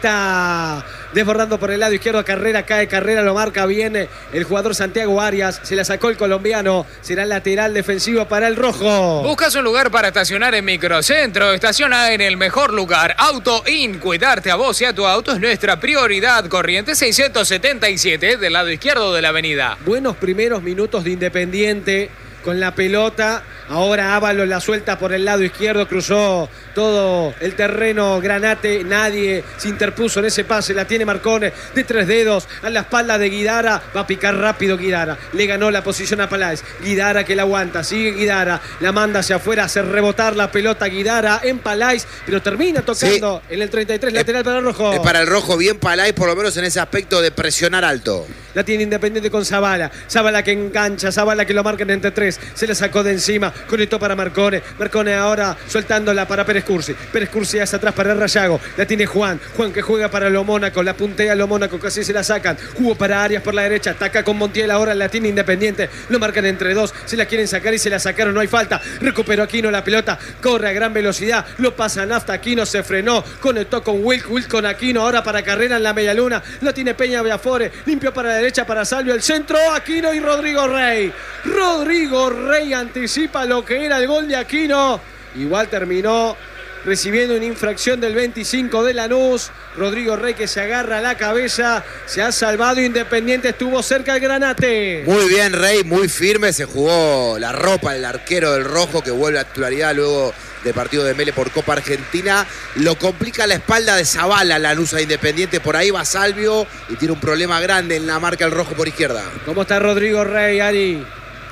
Está desbordando por el lado izquierdo. Carrera, cae Carrera, lo marca bien el jugador Santiago Arias. Se la sacó el colombiano. Será lateral defensivo para el rojo. ¿Buscas un lugar para estacionar en Microcentro? Estaciona en el mejor lugar. Auto In. Cuidarte a vos y a tu auto es nuestra prioridad. Corrientes seiscientos setenta y siete del lado izquierdo de la avenida. Buenos primeros minutos de Independiente con la pelota. Ahora Ábalos la suelta por el lado izquierdo, cruzó todo el terreno Granate, nadie se interpuso en ese pase, la tiene Marcone de tres dedos a la espalda de Guidara, va a picar rápido Guidara, le ganó la posición a Paláez, Guidara que la aguanta, sigue Guidara, la manda hacia afuera, hace rebotar la pelota Guidara en Paláez, pero termina tocando sí. en el treinta y tres, lateral es, para el rojo. Es para el rojo, bien Paláez, por lo menos en ese aspecto de presionar alto. La tiene Independiente con Zavala, Zavala que engancha, Zavala que lo marcan entre tres, se le sacó de encima, conectó para Marcone, Marcone ahora soltándola para Pérez Cursi, Pérez Cursi hacia atrás para Rayago, la tiene Juan, Juan que juega para Lo Mónaco, la puntea Lo Mónaco, casi se la sacan, jugó para Arias por la derecha, ataca con Montiel, ahora la tiene Independiente, lo marcan entre dos, se la quieren sacar y se la sacaron, no hay falta, recuperó Aquino la pelota, corre a gran velocidad, lo pasa Nafta, Aquino se frenó, conectó con Wilk, Wilk con Aquino, ahora para Carrera en la media luna, lo tiene Peña Beafore, limpió para la derecha para Salvio, el centro, Aquino y Rodrigo Rey, Rodrigo Rey anticipa lo que era el gol de Aquino, igual terminó recibiendo una infracción del veinticinco de Lanús. Rodrigo Rey que se agarra a la cabeza, se ha salvado, Independiente estuvo cerca el Granate. Muy bien Rey, muy firme, se jugó la ropa el arquero del rojo que vuelve a titularidad luego del partido de Mele por Copa Argentina. Lo complica la espalda de Zavala, Lanús a Independiente, por ahí va Salvio y tiene un problema grande en la marca el rojo por izquierda. ¿Cómo está Rodrigo Rey, Ari?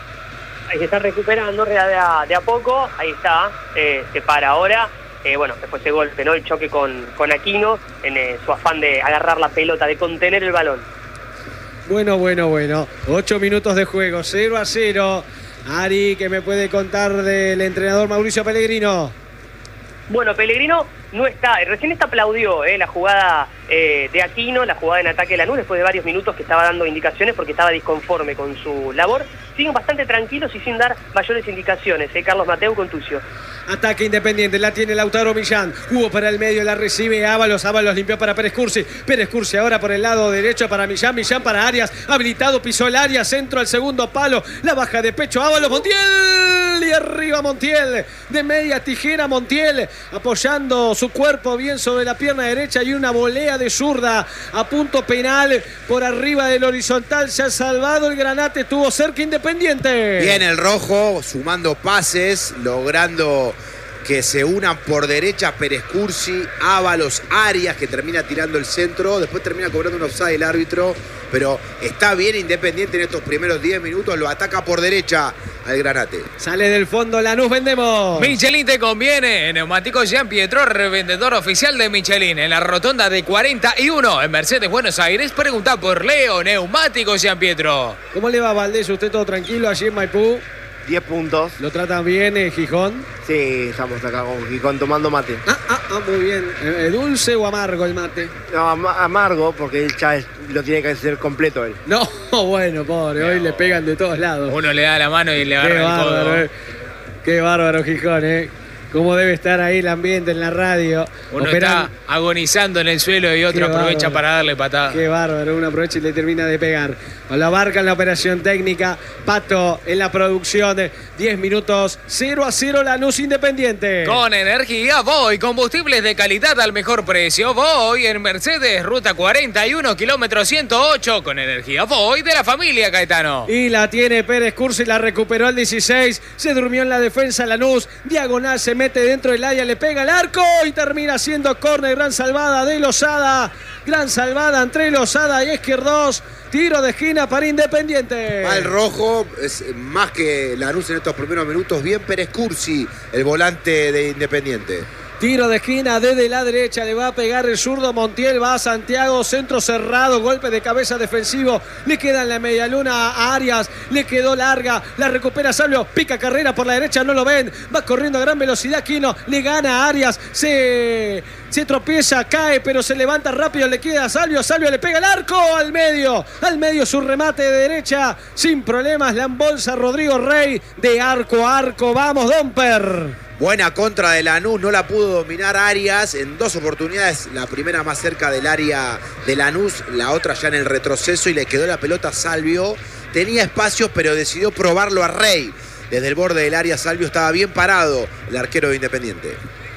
Ahí se está recuperando de a, de a poco, ahí está, eh, se para ahora. Eh, bueno, después ese golpe, ¿no? El choque con, con Aquino en eh, su afán de agarrar la pelota, de contener el balón. Bueno, bueno, bueno. Ocho minutos de juego, cero a cero. Ari, ¿qué me puede contar del entrenador Mauricio Pellegrino? Bueno, Pellegrino no está, recién está aplaudió eh, la jugada eh, de Aquino, la jugada en ataque de Lanús, después de varios minutos que estaba dando indicaciones porque estaba disconforme con su labor. Siguen bastante tranquilos y sin dar mayores indicaciones, eh, Carlos Mateu con Tucio. Ataque Independiente, la tiene Lautaro Millán, jugó para el medio, la recibe Ábalos, Ábalos limpió para Pérez Cursi, Pérez Cursi ahora por el lado derecho para Millán, Millán para Arias, habilitado, pisó el área, centro al segundo palo, la baja de pecho, Ábalos, Montiel, y arriba Montiel, de media tijera Montiel, apoyando su cuerpo bien sobre la pierna derecha y una volea de zurda a punto penal por arriba del horizontal, se ha salvado el Granate, estuvo cerca Independiente. Bien el rojo, sumando pases, logrando que se unan por derecha Pérez Cursi, Ábalos, Arias, que termina tirando el centro, después termina cobrando un offside el árbitro, pero está bien Independiente en estos primeros diez minutos, lo ataca por derecha al Granate. Sale del fondo Lanús, vendemos. Michelin te conviene, Neumáticos Jean Pietro, revendedor oficial de Michelin, en la rotonda de cuarenta y uno, en Mercedes, Buenos Aires, pregunta por Leo, Neumáticos Jean Pietro. ¿Cómo le va, Valdés? ¿Usted todo tranquilo allí en Maipú? diez puntos. ¿Lo tratan bien, eh, Gijón? Sí, estamos acá con Gijón tomando mate. Ah, ah, ah, muy bien. Eh, ¿Dulce o amargo el mate? No, am amargo, porque él ya es, lo tiene que hacer completo él. No, bueno, pobre, no. Hoy le pegan de todos lados. Uno le da la mano y le agarra Qué el bárbaro, codo. Eh. Qué bárbaro, Gijón, ¿eh? Cómo debe estar ahí el ambiente en la radio. Uno Operan... está agonizando en el suelo y otro Qué aprovecha bárbaro. para darle patada. Qué bárbaro, uno aprovecha y le termina de pegar. Lo abarca en la operación técnica, Pato en la producción, diez minutos, cero a cero Lanús Independiente. Con energía Voy, combustibles de calidad al mejor precio. Voy en Mercedes, ruta cuarenta y uno, kilómetro ciento ocho, con energía Voy de la familia Caetano. Y la tiene Pérez Cursi, la recuperó al dieciséis, se durmió en la defensa Lanús, diagonal se mete dentro del área, le pega al arco y termina siendo córner, gran salvada de Lozada, gran salvada entre Lozada y Izquierdos, tiro de esquina para Independiente. Va el rojo, es más que Lanús en estos primeros minutos, bien Pérez Cursi, el volante de Independiente. Tiro de esquina desde la derecha, le va a pegar el zurdo Montiel, va a Santiago, centro cerrado, golpe de cabeza defensivo, le queda en la media luna a Arias, le quedó larga, la recupera Salvio, pica carrera por la derecha, no lo ven, va corriendo a gran velocidad Quino, le gana a Arias, se, se tropieza, cae, pero se levanta rápido, le queda a Salvio, Salvio le pega el arco al medio, al medio su remate de derecha, sin problemas, la embolsa Rodrigo Rey, de arco a arco, vamos Domper. Buena contra de Lanús, no la pudo dominar Arias en dos oportunidades, la primera más cerca del área de Lanús, la otra ya en el retroceso y le quedó la pelota a Salvio. Tenía espacios pero decidió probarlo a Rey. Desde el borde del área Salvio estaba bien parado, el arquero de Independiente.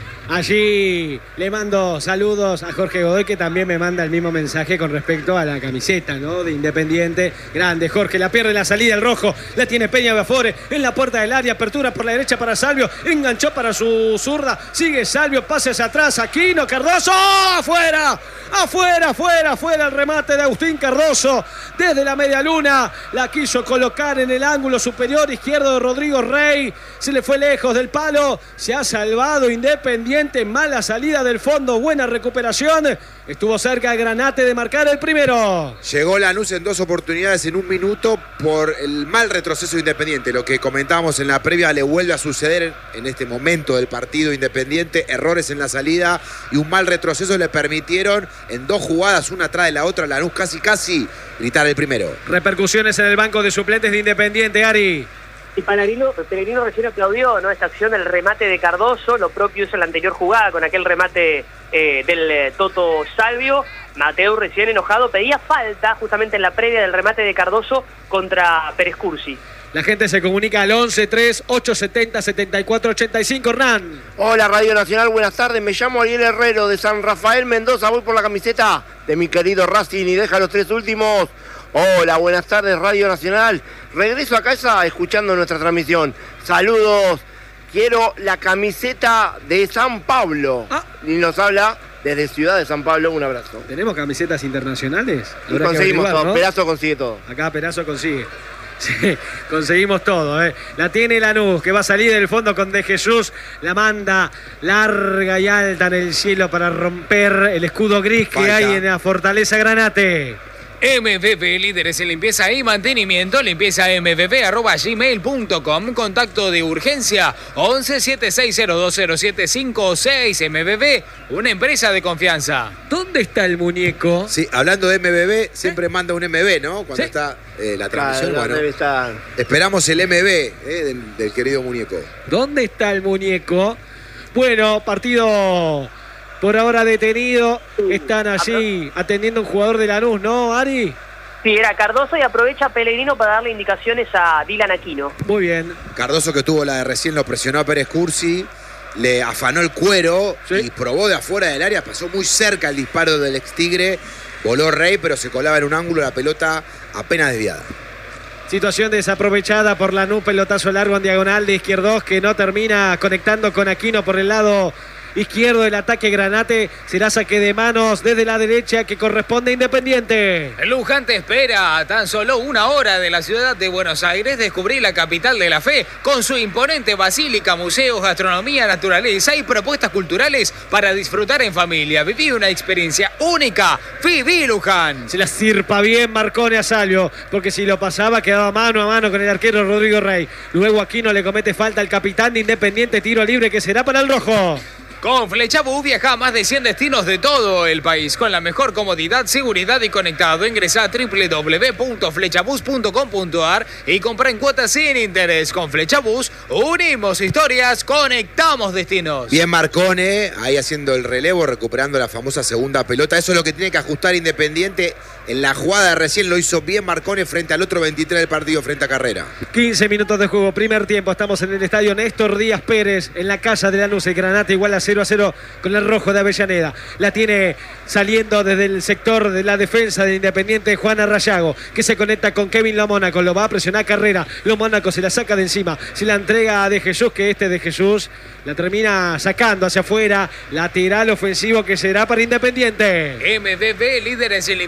Allí le mando saludos a Jorge Godoy, que también me manda el mismo mensaje con respecto a la camiseta, ¿no?, de Independiente. Grande Jorge, la pierde la salida el rojo, la tiene Peña Bafore en la puerta del área, apertura por la derecha para Salvio, enganchó para su zurda, sigue Salvio, pase hacia atrás, Aquino, Cardoso, afuera, afuera, afuera, afuera el remate de Agustín Cardoso, desde la media luna, la quiso colocar en el ángulo superior izquierdo de Rodrigo Rey, se le fue lejos del palo, se ha salvado Independiente. Mala salida del fondo, buena recuperación. Estuvo cerca el Granate de marcar el primero. Llegó Lanús en dos oportunidades en un minuto por el mal retroceso Independiente. Lo que comentábamos en la previa le vuelve a suceder en este momento del partido Independiente. Errores en la salida y un mal retroceso le permitieron en dos jugadas, una atrás de la otra, Lanús casi casi gritar el primero. Repercusiones en el banco de suplentes de Independiente, Ari. Y Pellegrino, Pellegrino recién aplaudió, ¿no?, esta acción del remate de Cardoso, lo propio hizo en la anterior jugada con aquel remate eh, del eh, Toto Salvio. Mateu recién enojado pedía falta justamente en la previa del remate de Cardoso contra Pérez Cursi. La gente se comunica al once tres ocho siete cero siete cuatro ocho cinco. Hernán. Hola Radio Nacional, buenas tardes. Me llamo Ariel Herrero de San Rafael Mendoza. Voy por la camiseta de mi querido Racing y deja los tres últimos. Hola, buenas tardes Radio Nacional. Regreso a casa escuchando nuestra transmisión. Saludos. Quiero la camiseta de San Pablo. Ah. Y nos habla desde Ciudad de San Pablo. Un abrazo. ¿Tenemos camisetas internacionales? Y conseguimos todo. ¿No? Perazo consigue todo. Acá Perazo consigue. Sí, conseguimos todo, ¿eh? La tiene Lanús, que va a salir del fondo con De Jesús. La manda larga y alta en el cielo para romper el escudo gris que Falta. hay en la Fortaleza Granate. M V P, líderes en limpieza y mantenimiento, limpieza m v p arroba gmail punto com, contacto de urgencia once siete seis cero dos cero siete cinco seis. M V P, una empresa de confianza. ¿Dónde está el muñeco? Sí, hablando de M V B, siempre ¿Eh? manda un M V, ¿no? Cuando ¿Sí? está eh, la transmisión, claro, bueno, debe estar. Esperamos el M V eh, del, del querido muñeco. ¿Dónde está el muñeco? Bueno, partido por ahora detenido, están allí atendiendo un jugador de Lanús, ¿no, Ari? Sí, era Cardoso y aprovecha Pellegrino para darle indicaciones a Dylan Aquino. Muy bien. Cardoso, que tuvo la de recién, lo presionó a Pérez Cursi, le afanó el cuero, ¿sí?, y probó de afuera del área, pasó muy cerca el disparo del ex Tigre, voló Rey, pero se colaba en un ángulo, la pelota apenas desviada. Situación desaprovechada por Lanús, pelotazo largo en diagonal de Izquierdos, que no termina conectando con Aquino por el lado izquierdo del ataque Granate. Será saque de manos desde la derecha que corresponde a Independiente. Luján te espera a tan solo una hora de la ciudad de Buenos Aires. Descubrí la capital de la fe con su imponente basílica, museos, gastronomía, naturaleza y propuestas culturales para disfrutar en familia. Viví una experiencia única. Viví Luján. Se la sirpa bien Marcone a Salvio, porque si lo pasaba quedaba mano a mano con el arquero Rodrigo Rey. Luego Aquino le comete falta al capitán de Independiente, tiro libre que será para el rojo. Con Flechabús viaja a más de cien destinos de todo el país con la mejor comodidad, seguridad y conectado. Ingresa a doble u doble u doble u punto flechabús punto com punto a r y compra en cuotas sin interés. Con Flechabús unimos historias, conectamos destinos. Bien Marcone, ahí haciendo el relevo, recuperando la famosa segunda pelota. Eso es lo que tiene que ajustar Independiente. En la jugada de recién lo hizo bien Marcone frente al otro veintitrés del partido, frente a Carrera. quince minutos de juego, primer tiempo. Estamos en el estadio Néstor Díaz Pérez, en la casa de Lanús. El Granate igual a cero a cero con el rojo de Avellaneda. La tiene saliendo desde el sector de la defensa de Independiente Juana Rayago, que se conecta con Kevin Lomónaco. Lo va a presionar Carrera. Lomónaco se la saca de encima. Se la entrega a De Jesús, que este De Jesús la termina sacando hacia afuera. Lateral ofensivo que será para Independiente. M V P, líderes en limpieza y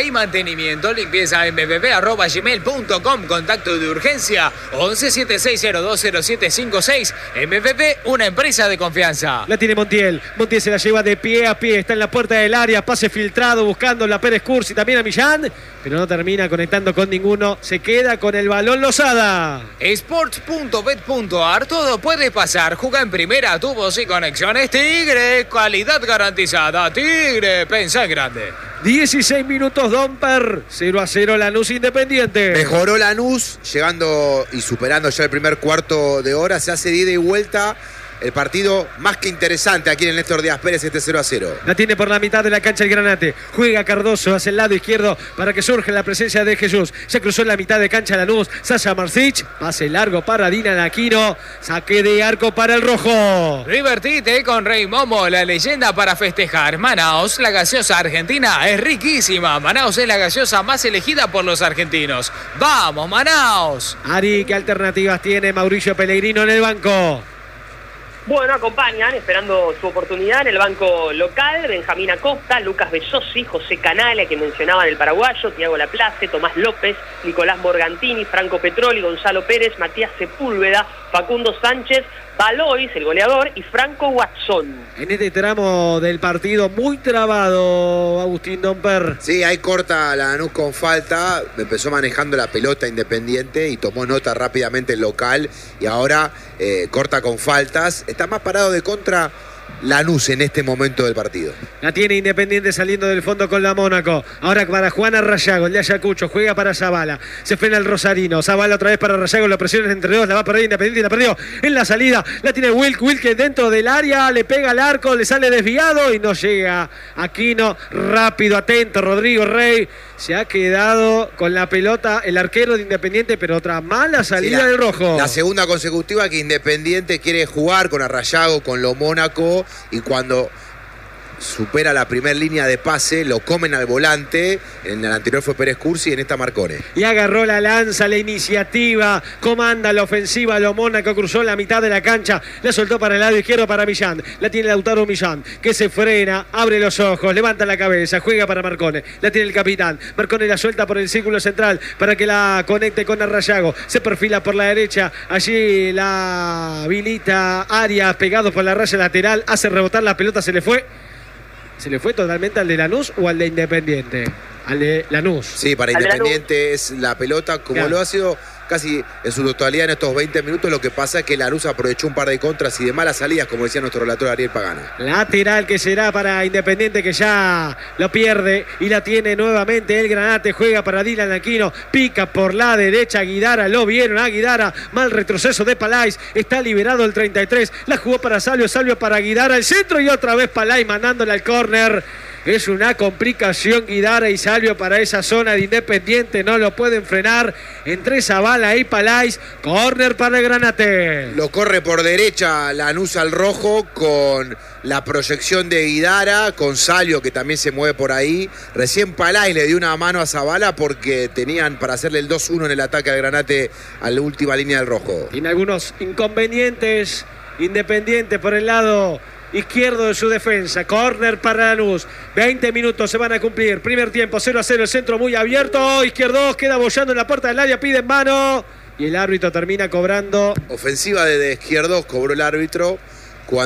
y mantenimiento. Limpieza m v p arroba gmail punto com. Contacto de urgencia once setenta y seis cero dos cero siete cinco seis. M V P, una empresa de confianza. La tiene Montiel. Montiel se la lleva de pie a pie. Está en la puerta del área. Pase filtrado buscando la Pérez Cursi. También a Millán. Pero no termina conectando con ninguno. Se queda con el balón Lozada. Sports punto bet punto a r. Todo puede pasar. Juega en primera. Tubos y conexiones. Tigre. Calidad garantizada. Tigre. Pensá en grande. dieciséis minutos, Domper. cero a cero Lanús Independiente. Mejoró Lanús, llegando y superando ya el primer cuarto de hora. Se hace de ida y vuelta. El partido más que interesante aquí en el Néstor Díaz Pérez, este cero a cero. La tiene por la mitad de la cancha el Granate. Juega Cardoso hacia el lado izquierdo para que surja la presencia de Jesús. Se cruzó en la mitad de cancha Lanús. Sasha Marcich. Pase largo para Dylan Aquino. Saque de arco para el rojo. Divertite con Rey Momo, la leyenda para festejar. Manaos, la gaseosa argentina, es riquísima. Manaos es la gaseosa más elegida por los argentinos. ¡Vamos, Manaos! Ari, ¿qué alternativas tiene Mauricio Pellegrino en el banco? Bueno, acompañan, esperando su oportunidad en el banco local, Benjamín Acosta, Lucas Besosi, José Canale, que mencionaban el paraguayo, Tiago Laplace, Tomás López, Nicolás Morgantini, Franco Petroli, Gonzalo Pérez, Matías Sepúlveda, Facundo Sánchez, Valois, el goleador, y Franco Watson. En este tramo del partido muy trabado, Agustín Domper. Sí, ahí corta Lanús con falta. Empezó manejando la pelota Independiente y tomó nota rápidamente el local. Y ahora eh, corta con faltas. Está más parado de contra Lanús en este momento del partido. La tiene Independiente saliendo del fondo con la Mónaco. Ahora para Juana Rayago, el de Ayacucho, juega para Zavala. Se frena el Rosarino. Zavala otra vez para Rayago, la presión entre dos, la va a perder Independiente y la perdió en la salida. La tiene Wilk, Wilk dentro del área, le pega al arco, le sale desviado y no llega. Aquino, rápido, atento, Rodrigo Rey. Se ha quedado con la pelota el arquero de Independiente, pero otra mala salida sí, la, del rojo. La segunda consecutiva que Independiente quiere jugar con Arrayago, con lo Mónaco, y cuando supera la primera línea de pase, lo comen al volante. En el anterior fue Pérez Cursi y en esta Marcone. Y agarró la lanza, la iniciativa, comanda la ofensiva, lo Mónaco cruzó la mitad de la cancha, la soltó para el lado izquierdo para Millán. La tiene Lautaro Millán, que se frena, abre los ojos, levanta la cabeza, juega para Marcone. La tiene el capitán. Marcone la suelta por el círculo central para que la conecte con Arrayago. Se perfila por la derecha, allí la habilita Arias, pegado por la raya lateral, hace rebotar la pelota, se le fue. ¿Se le fue totalmente al de Lanús o al de Independiente? Al de Lanús. Sí, para Independiente es la pelota, como claro. Lo ha sido casi en su totalidad en estos veinte minutos. Lo que pasa es que Lanús aprovechó un par de contras y de malas salidas, como decía nuestro relator Ariel Pagano. Lateral que será para Independiente, que ya lo pierde y la tiene nuevamente el Granate. Juega para Dylan Aquino, pica por la derecha Guidara, lo vieron a Guidara, mal retroceso de Palais, está liberado el treinta y tres, la jugó para Salvio, Salvio para Guidara, el centro y otra vez Palais mandándole al córner. Es una complicación Guidara y Salvio para esa zona de Independiente. No lo pueden frenar. Entre Zavala y Palais. Córner para el Granate. Lo corre por derecha Lanús al rojo con la proyección de Guidara, con Salvio que también se mueve por ahí. Recién Palais le dio una mano a Zavala porque tenían para hacerle el dos uno en el ataque al Granate a la última línea del rojo. Tiene algunos inconvenientes Independiente por el lado izquierdo de su defensa. Córner para Lanús. veinte minutos se van a cumplir. Primer tiempo, cero a cero. El centro muy abierto. Izquierdo queda bollando en la puerta del área. Pide en mano. Y el árbitro termina cobrando. Ofensiva de Izquierdos, cobró el árbitro.